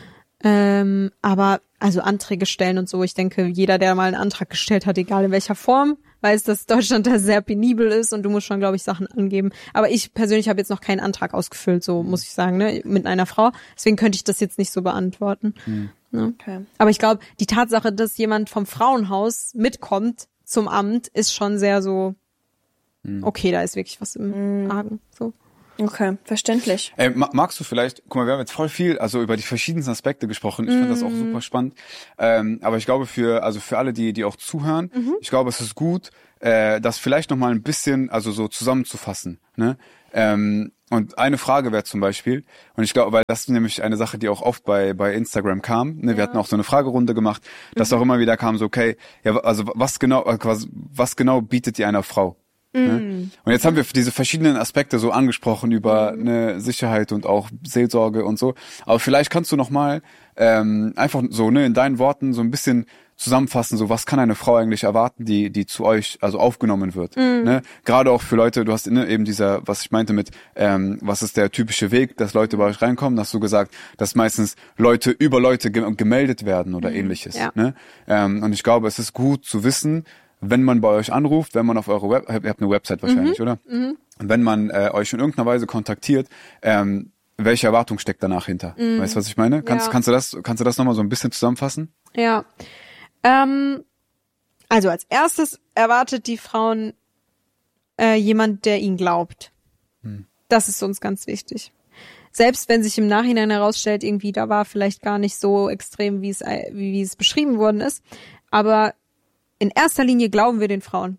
C: ähm, aber also Anträge stellen und so. Ich denke, jeder, der mal einen Antrag gestellt hat, egal in welcher Form, weiß, dass Deutschland da sehr penibel ist und du musst schon, glaube ich, Sachen angeben. Aber ich persönlich habe jetzt noch keinen Antrag ausgefüllt, so muss ich sagen, ne, mit einer Frau. Deswegen könnte ich das jetzt nicht so beantworten. Mhm. Ne? Okay. Aber ich glaube, die Tatsache, dass jemand vom Frauenhaus mitkommt zum Amt, ist schon sehr so, mhm. okay, da ist wirklich was im mhm. Argen, so.
D: Okay, verständlich.
E: Ey, magst du vielleicht, guck mal, wir haben jetzt voll viel, also über die verschiedensten Aspekte gesprochen. Ich mm. finde das auch super spannend. Ähm, aber ich glaube für, also für alle, die, die auch zuhören, mhm. ich glaube, es ist gut, äh, das vielleicht nochmal ein bisschen, also so zusammenzufassen, ne? Ähm, und eine Frage wäre zum Beispiel, und ich glaube, weil das ist nämlich eine Sache, die auch oft bei bei Instagram kam, ne, wir
C: Ja.
E: hatten auch so eine Fragerunde gemacht, dass auch immer wieder kam so, okay, ja, also was genau, was, was genau bietet ihr einer Frau? Ne? Und jetzt haben wir diese verschiedenen Aspekte so angesprochen über eine Sicherheit und auch Seelsorge und so. Aber vielleicht kannst du noch mal ähm, einfach so ne in deinen Worten so ein bisschen zusammenfassen, so was kann eine Frau eigentlich erwarten, die die zu euch also aufgenommen wird. Ne? Gerade auch für Leute, du hast ne, eben dieser, was ich meinte mit, ähm, was ist der typische Weg, dass Leute bei euch reinkommen, hast du gesagt, dass meistens Leute über Leute ge- gemeldet werden oder ähnliches.
C: Ja.
E: Ne? Ähm, und ich glaube, es ist gut zu wissen, wenn man bei euch anruft, wenn man auf eure Web, ihr habt eine Website wahrscheinlich, oder? Und wenn man äh, euch in irgendeiner Weise kontaktiert, ähm, welche Erwartung steckt danach hinter? Weißt du, was ich meine? Kannst,
C: Ja.
E: kannst du das, kannst du das nochmal so ein bisschen zusammenfassen?
C: Ja. Ähm, also als erstes erwartet die Frauen äh, jemand, der ihnen glaubt. Das ist uns ganz wichtig. Selbst wenn sich im Nachhinein herausstellt, irgendwie da war vielleicht gar nicht so extrem, wie es äh, wie, wie es beschrieben worden ist, aber in erster Linie glauben wir den Frauen.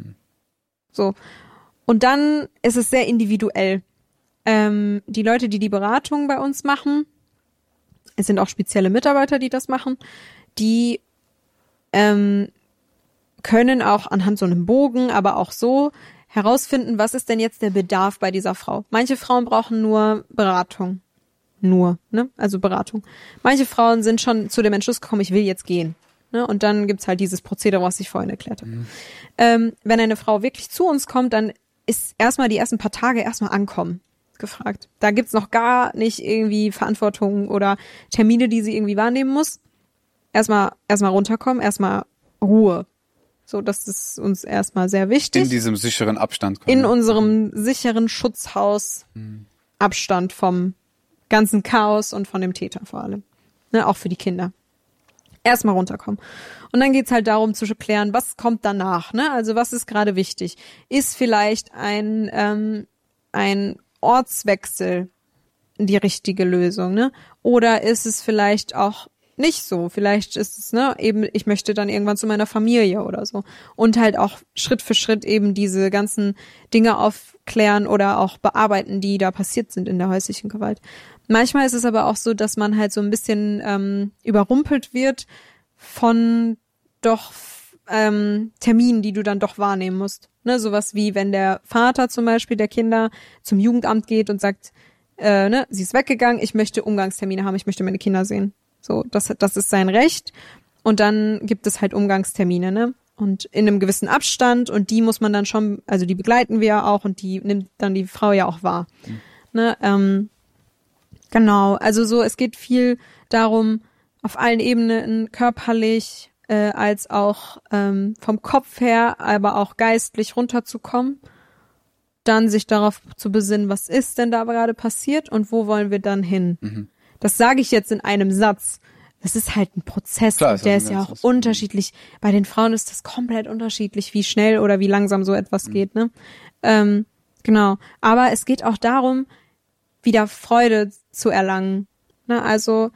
C: So. Und dann ist es sehr individuell. Ähm, die Leute, die die Beratung bei uns machen, es sind auch spezielle Mitarbeiter, die das machen, die ähm, können auch anhand so einem Bogen, aber auch so herausfinden, was ist denn jetzt der Bedarf bei dieser Frau. Manche Frauen brauchen nur Beratung. Nur, ne? Also Beratung. Manche Frauen sind schon zu dem Entschluss gekommen, ich will jetzt gehen. Ne? Und dann gibt's halt dieses Prozedere, was ich vorhin erklärt habe. Mhm. Ähm, wenn eine Frau wirklich zu uns kommt, dann ist erstmal die ersten paar Tage erstmal ankommen gefragt. Da gibt's noch gar nicht irgendwie Verantwortung oder Termine, die sie irgendwie wahrnehmen muss. Erstmal erstmal runterkommen, erstmal Ruhe. So, das ist uns erstmal sehr wichtig.
E: In diesem sicheren Abstand. quasi.
C: In unserem sicheren Schutzhaus
E: Mhm.
C: Abstand vom ganzen Chaos und von dem Täter vor allem. Ne, auch für die Kinder. Erstmal runterkommen. Und dann geht's halt darum zu klären, was kommt danach, ne? Also was ist gerade wichtig? Ist vielleicht ein, ähm, ein Ortswechsel die richtige Lösung, ne? Oder ist es vielleicht auch nicht so? Vielleicht ist es, ne, eben, ich möchte dann irgendwann zu meiner Familie oder so. Und halt auch Schritt für Schritt eben diese ganzen Dinge aufklären oder auch bearbeiten, die da passiert sind in der häuslichen Gewalt. Manchmal ist es aber auch so, dass man halt so ein bisschen ähm, überrumpelt wird von doch ähm, Terminen, die du dann doch wahrnehmen musst. Ne, sowas wie, wenn der Vater zum Beispiel der Kinder zum Jugendamt geht und sagt, äh, ne, sie ist weggegangen, ich möchte Umgangstermine haben, ich möchte meine Kinder sehen. So, das, das ist sein Recht. Und dann gibt es halt Umgangstermine, ne? Und in einem gewissen Abstand, und die muss man dann schon, also die begleiten wir ja auch und die nimmt dann die Frau ja auch wahr. Mhm. Ne, ähm, genau, also so, es geht viel darum, auf allen Ebenen, körperlich, äh, als auch ähm, vom Kopf her, aber auch geistlich runterzukommen. Dann sich darauf zu besinnen, was ist denn da gerade passiert und wo wollen wir dann hin? Mhm. Das sage ich jetzt in einem Satz. Das ist halt ein Prozess,
E: Klar,
C: und der ist ja auch
E: Prozess.
C: unterschiedlich. Bei den Frauen ist das komplett unterschiedlich, wie schnell oder wie langsam so etwas mhm. geht, ne? Ähm, genau. Aber es geht auch darum, wieder Freude zu erlangen. Ne? Also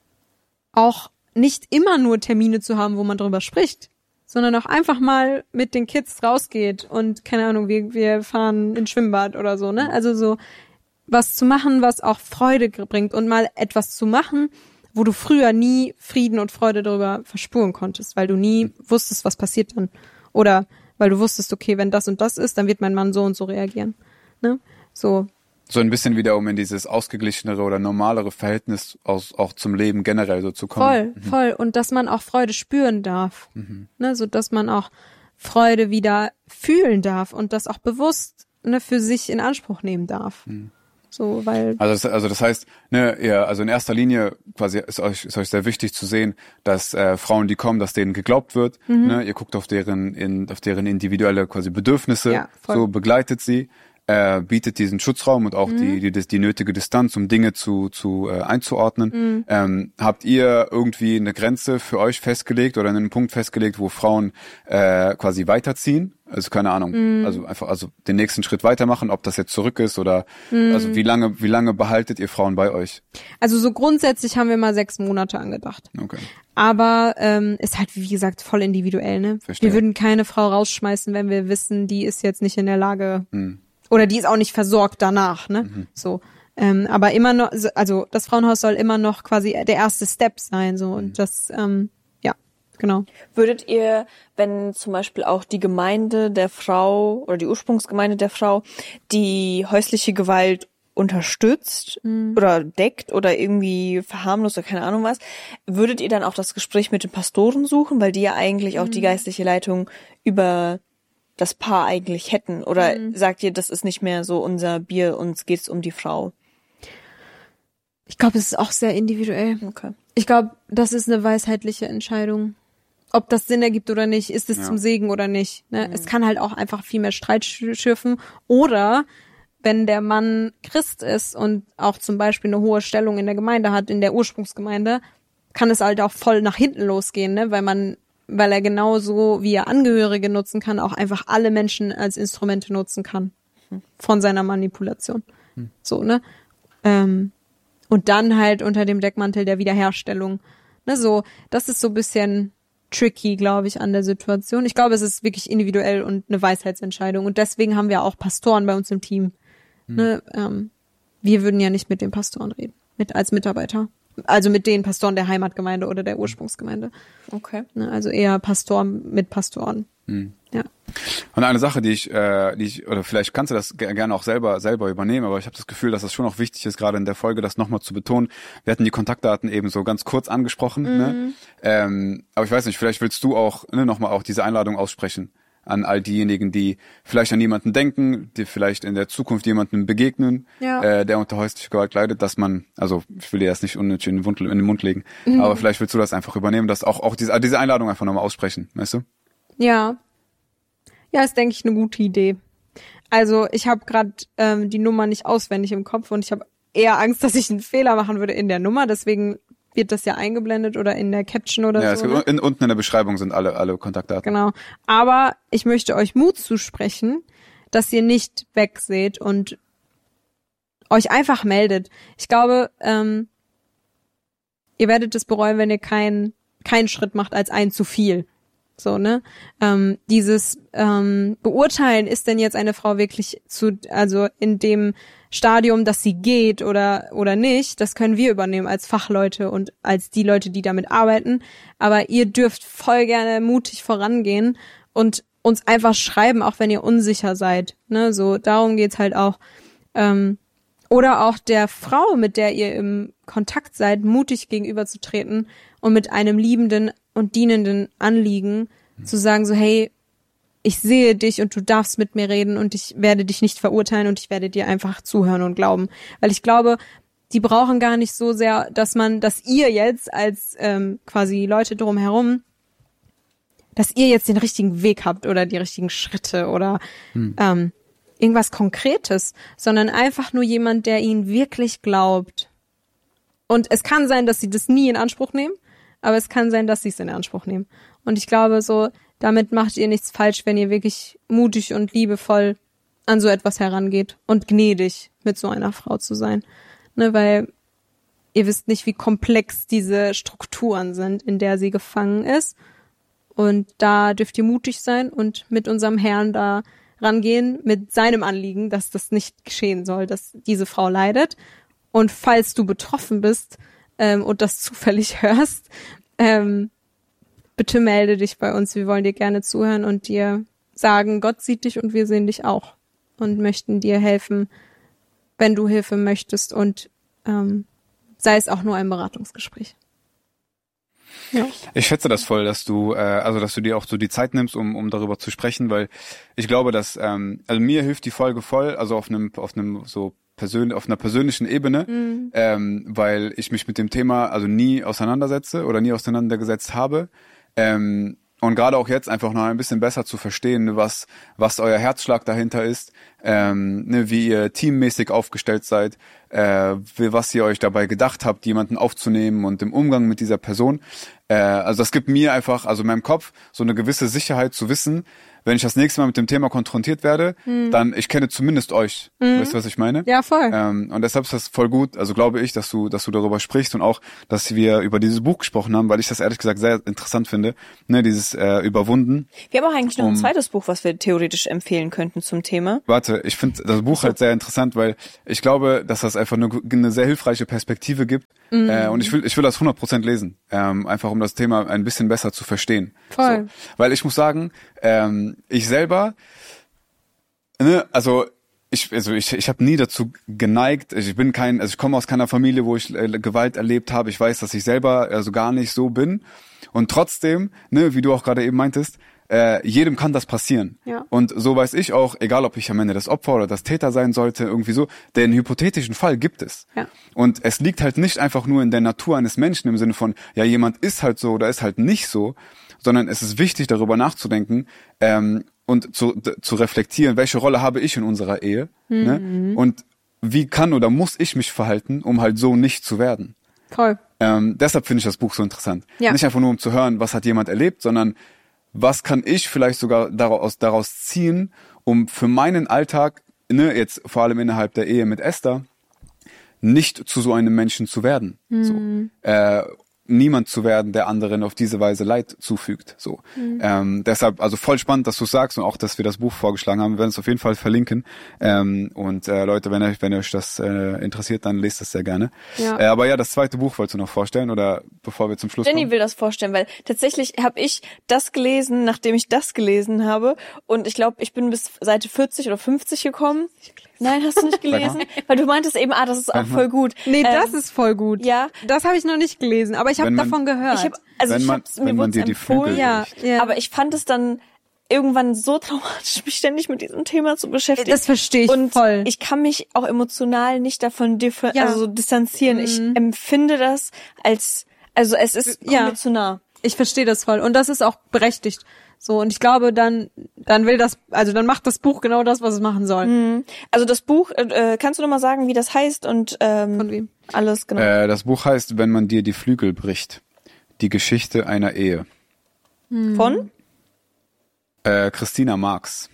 C: auch nicht immer nur Termine zu haben, wo man drüber spricht, sondern auch einfach mal mit den Kids rausgeht und, keine Ahnung, wir, wir fahren ins Schwimmbad oder so, ne? Also so was zu machen, was auch Freude bringt und mal etwas zu machen, wo du früher nie Frieden und Freude darüber verspüren konntest, weil du nie wusstest, was passiert dann. Oder weil du wusstest, okay, wenn das und das ist, dann wird mein Mann so und so reagieren. Ne? So.
E: So ein bisschen wieder, um in dieses ausgeglichenere oder normalere Verhältnis aus, auch zum Leben generell so zu kommen.
C: Voll,
E: mhm.
C: voll. Und dass man auch Freude spüren darf. Mhm. Ne? So dass man auch Freude wieder fühlen darf und das auch bewusst, ne, für sich in Anspruch nehmen darf. Mhm. So, weil
E: also das, also das heißt, ne, ja, also in erster Linie quasi ist euch ist euch sehr wichtig zu sehen, dass äh, Frauen, die kommen, dass denen geglaubt wird. Mhm. Ne, ihr guckt auf deren in auf deren individuelle quasi Bedürfnisse,
C: ja,
E: so begleitet sie, äh, bietet diesen Schutzraum und auch mhm. die, die die nötige Distanz, um Dinge zu zu äh, einzuordnen. Mhm. Ähm, habt ihr irgendwie eine Grenze für euch festgelegt oder einen Punkt festgelegt, wo Frauen äh, quasi weiterziehen? Also keine Ahnung, mm. also einfach also den nächsten Schritt weitermachen, ob das jetzt zurück ist oder mm. also wie lange wie lange behaltet ihr Frauen bei euch?
C: Also so grundsätzlich haben wir mal sechs Monate angedacht.
E: Okay.
C: Aber ähm, ist halt wie gesagt voll individuell, ne?
E: Verstehe.
C: Wir würden keine Frau rausschmeißen, wenn wir wissen, die ist jetzt nicht in der Lage,
E: mm.
C: Oder die ist auch nicht versorgt danach, ne?
E: Mhm.
C: So. Ähm, aber immer noch, also das Frauenhaus soll immer noch quasi der erste Step sein, so. Und das, ähm, ja, genau.
D: Würdet ihr, wenn zum Beispiel auch die Gemeinde der Frau oder die Ursprungsgemeinde der Frau die häusliche Gewalt unterstützt mhm. oder deckt oder irgendwie verharmlost oder keine Ahnung was, würdet ihr dann auch das Gespräch mit den Pastoren suchen, weil die ja eigentlich auch mhm. die geistliche Leitung über das Paar eigentlich hätten? Oder mhm. sagt ihr, das ist nicht mehr so unser Bier, uns geht's um die Frau?
C: Ich glaube, es ist auch sehr individuell.
D: Okay.
C: Ich glaube, das ist eine weisheitliche Entscheidung. Ob das Sinn ergibt oder nicht, ist es ja. zum Segen oder nicht. Ne? Mhm. Es kann halt auch einfach viel mehr Streit schürfen. Oder wenn der Mann Christ ist und auch zum Beispiel eine hohe Stellung in der Gemeinde hat, in der Ursprungsgemeinde, kann es halt auch voll nach hinten losgehen, ne? Weil man, weil er genauso wie er Angehörige nutzen kann, auch einfach alle Menschen als Instrumente nutzen kann mhm. von seiner Manipulation. Mhm. So, ne? Ähm, und dann halt unter dem Deckmantel der Wiederherstellung. Ne, so, das ist so ein bisschen tricky, glaube ich, an der Situation. Ich glaube, es ist wirklich individuell und eine Weisheitsentscheidung. Und deswegen haben wir auch Pastoren bei uns im Team. Hm. Ne, ähm, wir würden ja nicht mit den Pastoren reden, mit als Mitarbeiter. Also mit den Pastoren der Heimatgemeinde oder der Ursprungsgemeinde.
D: Okay.
C: Ne, also eher Pastor mit Pastoren.
E: Hm.
C: Ja.
E: Und eine Sache, die ich, äh, die ich, oder vielleicht kannst du das g- gerne auch selber selber übernehmen, aber ich habe das Gefühl, dass das schon auch wichtig ist, gerade in der Folge, das nochmal zu betonen. Wir hatten die Kontaktdaten eben so ganz kurz angesprochen,
C: Mhm.
E: ne? Ähm, aber ich weiß nicht, vielleicht willst du auch ne, nochmal auch diese Einladung aussprechen an all diejenigen, die vielleicht an jemanden denken, die vielleicht in der Zukunft jemandem begegnen,
C: Ja.
E: äh, der unter häuslicher Gewalt leidet, dass man, also ich will dir erst nicht unnötig in den, Mund, in den Mund legen, mhm. aber vielleicht willst du das einfach übernehmen, dass auch auch diese, diese Einladung einfach nochmal aussprechen, weißt du?
C: Ja. Ja, ist, denke ich, eine gute Idee. Also ich habe gerade ähm, die Nummer nicht auswendig im Kopf und ich habe eher Angst, dass ich einen Fehler machen würde in der Nummer. Deswegen wird das ja eingeblendet oder in der Caption oder
E: ja,
C: so.
E: Es gibt, in, unten in der Beschreibung sind alle alle Kontaktdaten.
C: Genau. Aber ich möchte euch Mut zusprechen, dass ihr nicht wegseht und euch einfach meldet. Ich glaube, ähm, ihr werdet es bereuen, wenn ihr keinen keinen Schritt macht als ein zu viel. So, ne? Ähm, dieses ähm, Beurteilen, ist denn jetzt eine Frau wirklich zu, also in dem Stadium, dass sie geht oder oder nicht, das können wir übernehmen als Fachleute und als die Leute, die damit arbeiten. Aber ihr dürft voll gerne mutig vorangehen und uns einfach schreiben, auch wenn ihr unsicher seid. Ne? So, darum geht's halt auch. Ähm, oder auch der Frau, mit der ihr im Kontakt seid, mutig gegenüberzutreten und mit einem liebenden und dienenden Anliegen mhm. zu sagen, so, hey, ich sehe dich und du darfst mit mir reden und ich werde dich nicht verurteilen und ich werde dir einfach zuhören und glauben. Weil ich glaube, die brauchen gar nicht so sehr, dass man, dass ihr jetzt als ähm, quasi Leute drumherum, dass ihr jetzt den richtigen Weg habt oder die richtigen Schritte oder mhm. ähm, irgendwas Konkretes, sondern einfach nur jemand, der ihnen wirklich glaubt. Und es kann sein, dass sie das nie in Anspruch nehmen, aber es kann sein, dass sie es in Anspruch nehmen. Und ich glaube so, damit macht ihr nichts falsch, wenn ihr wirklich mutig und liebevoll an so etwas herangeht und gnädig mit so einer Frau zu sein. Ne, weil ihr wisst nicht, wie komplex diese Strukturen sind, in der sie gefangen ist. Und da dürft ihr mutig sein und mit unserem Herrn da rangehen, mit seinem Anliegen, dass das nicht geschehen soll, dass diese Frau leidet. Und falls du betroffen bist ähm, und das zufällig hörst, ähm, bitte melde dich bei uns. Wir wollen dir gerne zuhören und dir sagen, Gott sieht dich und wir sehen dich auch und möchten dir helfen, wenn du Hilfe möchtest und ähm, sei es auch nur ein Beratungsgespräch. Ja.
E: Ich schätze das voll, dass du, äh, also dass du dir auch so die Zeit nimmst, um um darüber zu sprechen, weil ich glaube, dass, ähm, also mir hilft die Folge voll, also auf einem auf einem so persönlich auf einer persönlichen Ebene, mhm. ähm, weil ich mich mit dem Thema also nie auseinandersetze oder nie auseinandergesetzt habe. Ähm, und gerade auch jetzt einfach noch ein bisschen besser zu verstehen, was was euer Herzschlag dahinter ist, ähm, ne, wie ihr teammäßig aufgestellt seid, äh, was ihr euch dabei gedacht habt, jemanden aufzunehmen und im Umgang mit dieser Person. Äh, also das gibt mir einfach, also in meinem Kopf, so eine gewisse Sicherheit zu wissen, wenn ich das nächste Mal mit dem Thema konfrontiert werde, mhm. dann ich kenne zumindest euch. Mhm. Weißt du, was ich meine?
C: Ja, voll.
E: Ähm, und deshalb ist das voll gut, also glaube ich, dass du, dass du darüber sprichst und auch, dass wir über dieses Buch gesprochen haben, weil ich das ehrlich gesagt sehr interessant finde, ne, dieses äh, Überwunden.
D: Wir haben auch eigentlich noch
E: um,
D: ein zweites Buch, was wir theoretisch empfehlen könnten zum Thema.
E: Warte, ich finde das Buch halt sehr interessant, weil ich glaube, dass das einfach eine, eine sehr hilfreiche Perspektive gibt. Mhm. Äh, und ich will, ich will das hundert Prozent lesen, ähm, einfach um das Thema ein bisschen besser zu verstehen.
C: Voll.
E: So. Weil ich muss sagen, ähm, ich selber, ne, also ich, also ich, ich habe nie dazu geneigt. Ich bin kein, also ich komme aus keiner Familie, wo ich äh, Gewalt erlebt habe. Ich weiß, dass ich selber also gar nicht so bin. Und trotzdem, ne, wie du auch gerade eben meintest, äh, jedem kann das passieren.
C: Ja.
E: Und so weiß ich auch, egal ob ich am Ende das Opfer oder das Täter sein sollte, irgendwie so, den hypothetischen Fall gibt es.
C: Ja.
E: Und es liegt halt nicht einfach nur in der Natur eines Menschen im Sinne von, ja, jemand ist halt so oder ist halt nicht so, sondern es ist wichtig, darüber nachzudenken, ähm, und zu, d- zu reflektieren, welche Rolle habe ich in unserer Ehe, mhm. ne? Und wie kann oder muss ich mich verhalten, um halt so nicht zu werden.
C: Voll.
E: Ähm, deshalb finde ich das Buch so interessant.
C: Ja.
E: Nicht einfach nur, um zu hören, was hat jemand erlebt, sondern was kann ich vielleicht sogar daraus, daraus ziehen, um für meinen Alltag, ne, jetzt vor allem innerhalb der Ehe mit Esther, nicht zu so einem Menschen zu werden. Mhm. So. Äh, niemand zu werden, der anderen auf diese Weise Leid zufügt. So. Mhm. Ähm, deshalb, also voll spannend, dass du sagst und auch, dass wir das Buch vorgeschlagen haben. Wir werden es auf jeden Fall verlinken. Ähm, und äh, Leute, wenn euch, wenn euch das äh, interessiert, dann lest es sehr gerne.
C: Ja.
E: Äh, aber ja, das zweite Buch wolltest du noch vorstellen oder bevor wir zum Schluss
D: Jenny
E: kommen?
D: will das vorstellen, weil tatsächlich habe ich das gelesen, nachdem ich das gelesen habe. Und ich glaube, ich bin bis Seite vierzig oder fünfzig gekommen. Nein, hast du nicht gelesen? Weil du meintest eben, ah, das ist auch voll gut.
C: Nee,
D: ähm,
C: das ist voll gut.
D: Ja.
C: Das habe ich noch nicht gelesen, aber ich habe
E: Wenn man-
C: davon gehört.
D: Ich hab, also
E: Wenn
D: ich
E: man-
D: hab's,
E: wenn
D: mir
E: man
D: wurde
E: dir die
D: empfohlen,
E: Flügel
C: ja, ja.
D: aber ich fand es dann irgendwann so traumatisch, mich ständig mit diesem Thema zu beschäftigen.
C: Das verstehe ich
D: Und
C: voll.
D: ich kann mich auch emotional nicht davon differ-
C: Ja.
D: also so distanzieren. Ich empfinde das als, also es ist
C: Ja.
D: kommt mir zu nah.
C: Ich verstehe das voll. Und das ist auch berechtigt. So, und ich glaube, dann, dann will das, also dann macht das Buch genau das, was es machen soll.
D: Also das Buch, äh, kannst du noch mal sagen, wie das heißt und ähm,
C: Von wem?
D: alles genau.
E: Äh, das Buch heißt, wenn man dir die Flügel bricht. Die Geschichte einer Ehe.
D: Von?
E: Äh, Christina Marx.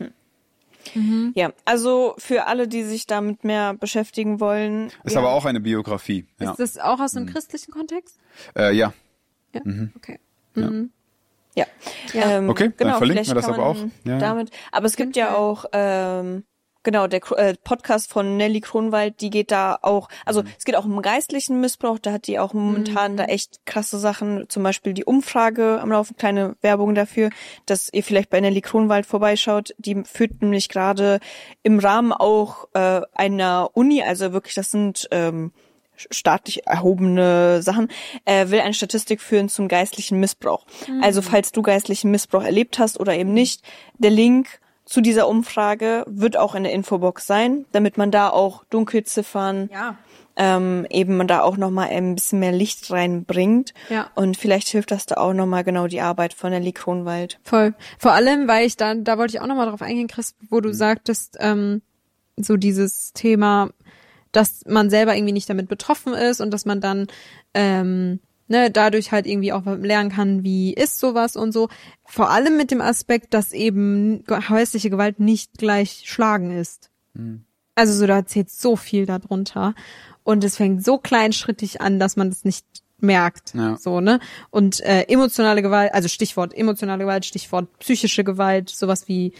D: Ja, also für alle, die sich damit mehr beschäftigen wollen.
E: Ist
D: ja.
E: aber auch eine Biografie. Ja,
C: Ist das auch aus einem christlichen Kontext?
E: äh, ja.
C: Ja. Okay.
D: Ja.
C: Ja.
D: Ähm,
E: Okay, dann
D: genau,
E: verlinken
D: vielleicht
E: wir das
D: kann
E: aber auch.
D: man
E: Ja.
D: Damit. Aber es gibt ja auch ähm, genau der Kro- äh, Podcast von Nelly Kronwald, die geht da auch, also es geht auch um geistlichen Missbrauch. Da hat die auch momentan da echt krasse Sachen, zum Beispiel die Umfrage am Laufen, kleine Werbung dafür, dass ihr vielleicht bei Nelly Kronwald vorbeischaut. Die führt nämlich gerade im Rahmen auch äh, einer Uni, also wirklich, das sind ähm, staatlich erhobene Sachen, äh, will eine Statistik führen zum geistlichen Missbrauch. Mhm. Also falls du geistlichen Missbrauch erlebt hast oder eben nicht, der Link zu dieser Umfrage wird auch in der Infobox sein, damit man da auch Dunkelziffern,
C: Ja.
D: ähm, eben man da auch nochmal ein bisschen mehr Licht reinbringt.
C: Ja.
D: Und vielleicht hilft das da auch nochmal genau die Arbeit von Nelly Kronwald.
C: Voll. Vor allem, weil ich da, da wollte ich auch nochmal drauf eingehen, Chris, wo du sagtest, ähm, so dieses Thema, dass man selber irgendwie nicht damit betroffen ist und dass man dann ähm, ne, dadurch halt irgendwie auch lernen kann, wie ist sowas und so. Vor allem mit dem Aspekt, dass eben häusliche Gewalt nicht gleich Schlagen ist. Mhm. Also so, da zählt so viel darunter. Und es fängt so kleinschrittig an, dass man das nicht merkt.
E: Ja.
C: So, ne? Und äh, emotionale Gewalt, also Stichwort emotionale Gewalt, Stichwort psychische Gewalt, sowas wie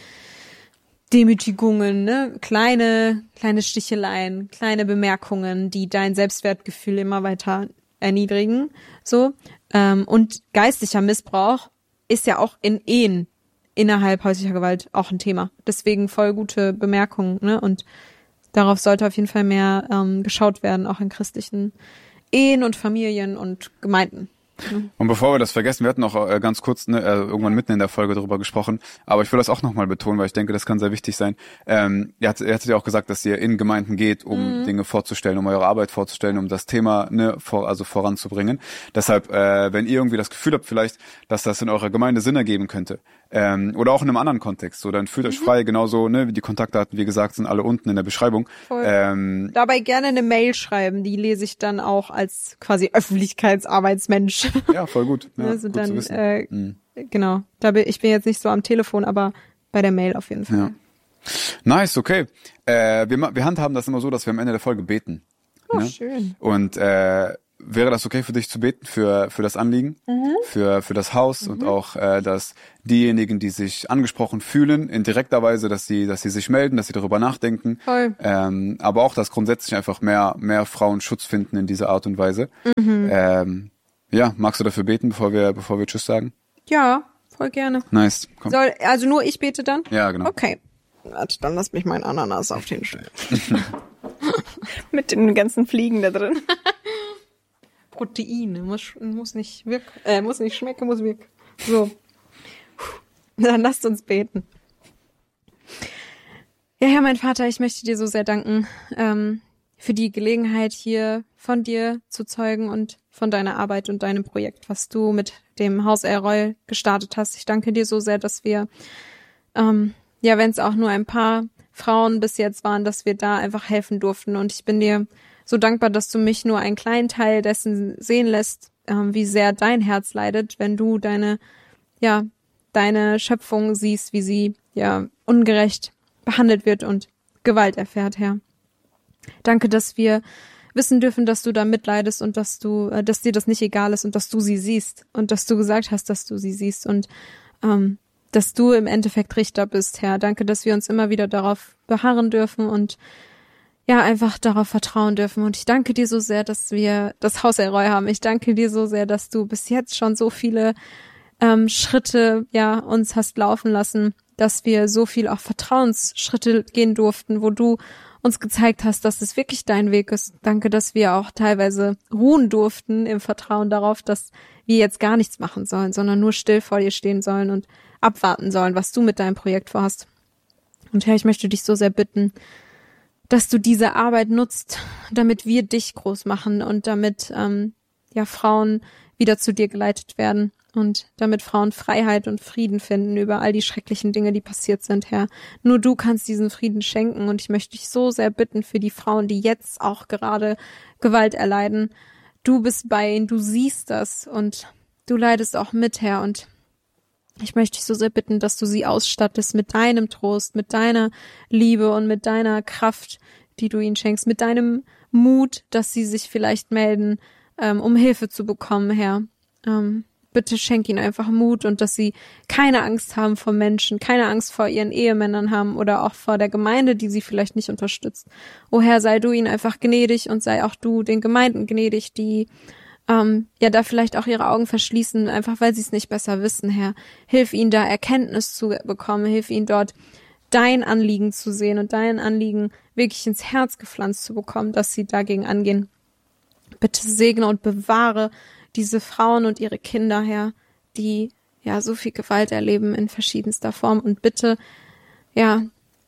C: Demütigungen, ne, kleine, kleine Sticheleien, kleine Bemerkungen, die dein Selbstwertgefühl immer weiter erniedrigen, so, ähm, und geistlicher Missbrauch ist ja auch in Ehen innerhalb häuslicher Gewalt auch ein Thema. Deswegen voll gute Bemerkungen, ne, und darauf sollte auf jeden Fall mehr ähm, geschaut werden, auch in christlichen Ehen und Familien und Gemeinden.
E: Und bevor wir das vergessen, wir hatten auch äh, ganz kurz ne, äh, irgendwann mitten in der Folge darüber gesprochen, aber ich will das auch nochmal betonen, weil ich denke, das kann sehr wichtig sein. Ähm, ihr hattet, ihr hattet ja auch gesagt, dass ihr in Gemeinden geht, um mhm. Dinge vorzustellen, um eure Arbeit vorzustellen, um das Thema ne, vor, also voranzubringen. Deshalb, äh, wenn ihr irgendwie das Gefühl habt vielleicht, dass das in eurer Gemeinde Sinn ergeben könnte, ähm, oder auch in einem anderen Kontext, so dann fühlt euch frei, genauso, ne, wie die Kontaktdaten, wie gesagt, sind alle unten in der Beschreibung. Ähm,
C: Dabei gerne eine Mail schreiben, die lese ich dann auch als quasi Öffentlichkeitsarbeitsmensch.
E: ja, voll gut. Ja,
C: also
E: gut
C: dann,
E: zu wissen.
C: äh,
E: mhm.
C: genau. Da bin, ich bin jetzt nicht so am Telefon, aber bei der Mail auf jeden Fall.
E: Ja. Nice, okay. Äh, wir, wir handhaben das immer so, dass wir am Ende der Folge beten.
C: Oh,
E: ne?
C: schön.
E: Und äh, wäre das okay für dich zu beten für für das Anliegen, mhm. für für das Haus mhm. und auch, äh, dass diejenigen, die sich angesprochen fühlen, in direkter Weise, dass sie dass sie sich melden, dass sie darüber nachdenken.
C: Voll.
E: Ähm, aber auch, dass grundsätzlich einfach mehr mehr Frauen Schutz finden in dieser Art und Weise. Mhm. Ähm, ja, magst du dafür beten, bevor wir bevor wir Tschüss sagen?
C: Ja, voll gerne.
E: Nice. Komm.
C: Soll, also nur ich bete dann?
E: Ja, genau.
C: Okay. Warte, dann lass mich meinen Ananas auf den stellen.
D: Mit den ganzen Fliegen da drin.
C: Protein, muss, muss nicht wirken, äh, muss nicht schmecken, muss wirken. So. Dann lasst uns beten. Ja, Herr, mein Vater, ich möchte dir so sehr danken, ähm, für die Gelegenheit, hier von dir zu zeugen und von deiner Arbeit und deinem Projekt, was du mit dem Haus Elroy gestartet hast. Ich danke dir so sehr, dass wir, ähm, ja, wenn es auch nur ein paar Frauen bis jetzt waren, dass wir da einfach helfen durften. Und ich bin dir so dankbar, dass du mich nur einen kleinen Teil dessen sehen lässt, ähm, wie sehr dein Herz leidet, wenn du deine, ja, deine Schöpfung siehst, wie sie, ja, ungerecht behandelt wird und Gewalt erfährt, Herr. Danke, dass wir wissen dürfen, dass du da mitleidest und dass du, äh, dass dir das nicht egal ist und dass du sie siehst und dass du gesagt hast, dass du sie siehst und ähm, dass du im Endeffekt Richter bist, Herr. Danke, dass wir uns immer wieder darauf beharren dürfen und ja, einfach darauf vertrauen dürfen. Und ich danke dir so sehr, dass wir das Haus Elroy haben. Ich danke dir so sehr, dass du bis jetzt schon so viele ähm, Schritte, ja, uns hast laufen lassen, dass wir so viel auch Vertrauensschritte gehen durften, wo du uns gezeigt hast, dass es wirklich dein Weg ist. Danke, dass wir auch teilweise ruhen durften im Vertrauen darauf, dass wir jetzt gar nichts machen sollen, sondern nur still vor dir stehen sollen und abwarten sollen, was du mit deinem Projekt vorhast. Und Herr, ich möchte dich so sehr bitten, dass du diese Arbeit nutzt, damit wir dich groß machen und damit ähm, ja Frauen wieder zu dir geleitet werden und damit Frauen Freiheit und Frieden finden über all die schrecklichen Dinge, die passiert sind, Herr. Nur du kannst diesen Frieden schenken und ich möchte dich so sehr bitten für die Frauen, die jetzt auch gerade Gewalt erleiden. Du bist bei ihnen, du siehst das und du leidest auch mit, Herr, und ich möchte dich so sehr bitten, dass du sie ausstattest mit deinem Trost, mit deiner Liebe und mit deiner Kraft, die du ihnen schenkst, mit deinem Mut, dass sie sich vielleicht melden, ähm, um Hilfe zu bekommen, Herr. Ähm, bitte schenk ihnen einfach Mut und dass sie keine Angst haben vor Menschen, keine Angst vor ihren Ehemännern haben oder auch vor der Gemeinde, die sie vielleicht nicht unterstützt. O Herr, sei du ihnen einfach gnädig und sei auch du den Gemeinden gnädig, die ähm, ja da vielleicht auch ihre Augen verschließen, einfach weil sie es nicht besser wissen, Herr. Hilf ihnen da Erkenntnis zu bekommen, hilf ihnen dort dein Anliegen zu sehen und dein Anliegen wirklich ins Herz gepflanzt zu bekommen, dass sie dagegen angehen. Bitte segne und bewahre diese Frauen und ihre Kinder, Herr, die ja so viel Gewalt erleben in verschiedenster Form und bitte, ja,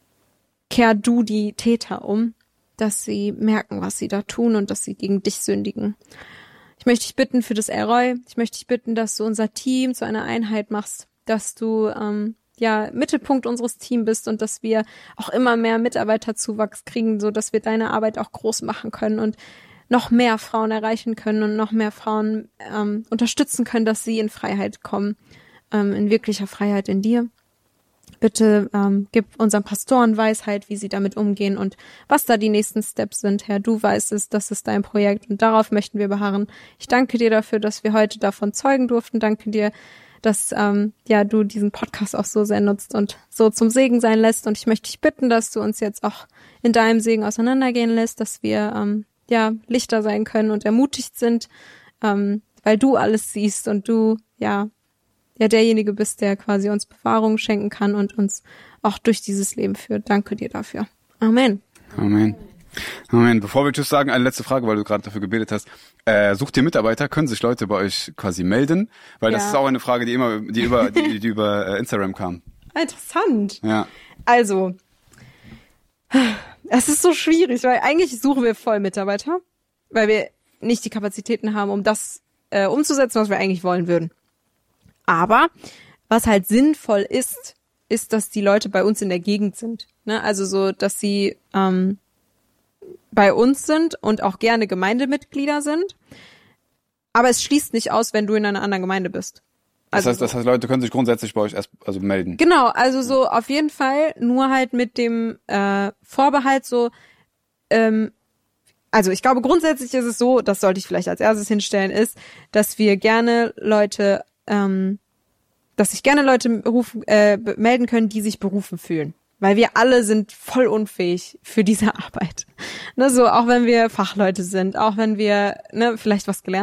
C: kehr du die Täter um, dass sie merken, was sie da tun und dass sie gegen dich sündigen. Ich möchte dich bitten für das Elroy, ich möchte dich bitten, dass du unser Team zu einer Einheit machst, dass du ähm, ja Mittelpunkt unseres Teams bist und dass wir auch immer mehr Mitarbeiterzuwachs kriegen, so dass wir deine Arbeit auch groß machen können und noch mehr Frauen erreichen können und noch mehr Frauen ähm, unterstützen können, dass sie in Freiheit kommen, ähm, in wirklicher Freiheit in dir. Bitte ähm, gib unseren Pastoren Weisheit, wie sie damit umgehen und was da die nächsten Steps sind, Herr. Du weißt es, das ist dein Projekt und darauf möchten wir beharren. Ich danke dir dafür, dass wir heute davon zeugen durften. Danke dir, dass ähm, ja du diesen Podcast auch so sehr nutzt und so zum Segen sein lässt. Und ich möchte dich bitten, dass du uns jetzt auch in deinem Segen auseinandergehen lässt, dass wir ähm, ja Lichter sein können und ermutigt sind, ähm, weil du alles siehst und du ja ja derjenige bist, der quasi uns Bewahrung schenken kann und uns auch durch dieses Leben führt. Danke dir dafür. Amen.
E: Amen. Amen. Bevor wir Tschüss sagen, eine letzte Frage, weil du gerade dafür gebetet hast. Äh, sucht ihr Mitarbeiter? Können sich Leute bei euch quasi melden? Weil
C: Ja.
E: das ist auch eine Frage, die immer, die über, die, die über äh, Instagram kam.
C: Interessant.
E: Ja.
C: Also, es ist so schwierig, weil eigentlich suchen wir voll Mitarbeiter, weil wir nicht die Kapazitäten haben, um das äh, umzusetzen, was wir eigentlich wollen würden. Aber was halt sinnvoll ist, ist, dass die Leute bei uns in der Gegend sind. Ne? Also so, dass sie ähm, bei uns sind und auch gerne Gemeindemitglieder sind. Aber es schließt nicht aus, wenn du in einer anderen Gemeinde bist.
E: Das
C: Also
E: heißt, das heißt, Leute können sich grundsätzlich bei euch erst also melden.
C: Genau, also so auf jeden Fall, nur halt mit dem äh, Vorbehalt so, ähm, also ich glaube grundsätzlich ist es so, das sollte ich vielleicht als erstes hinstellen, ist, dass wir gerne Leute, ähm, dass sich gerne Leute rufen, äh, melden können, die sich berufen fühlen. Weil wir alle sind voll unfähig für diese Arbeit. Ne, so, auch wenn wir Fachleute sind, auch wenn wir ne, vielleicht was gelernt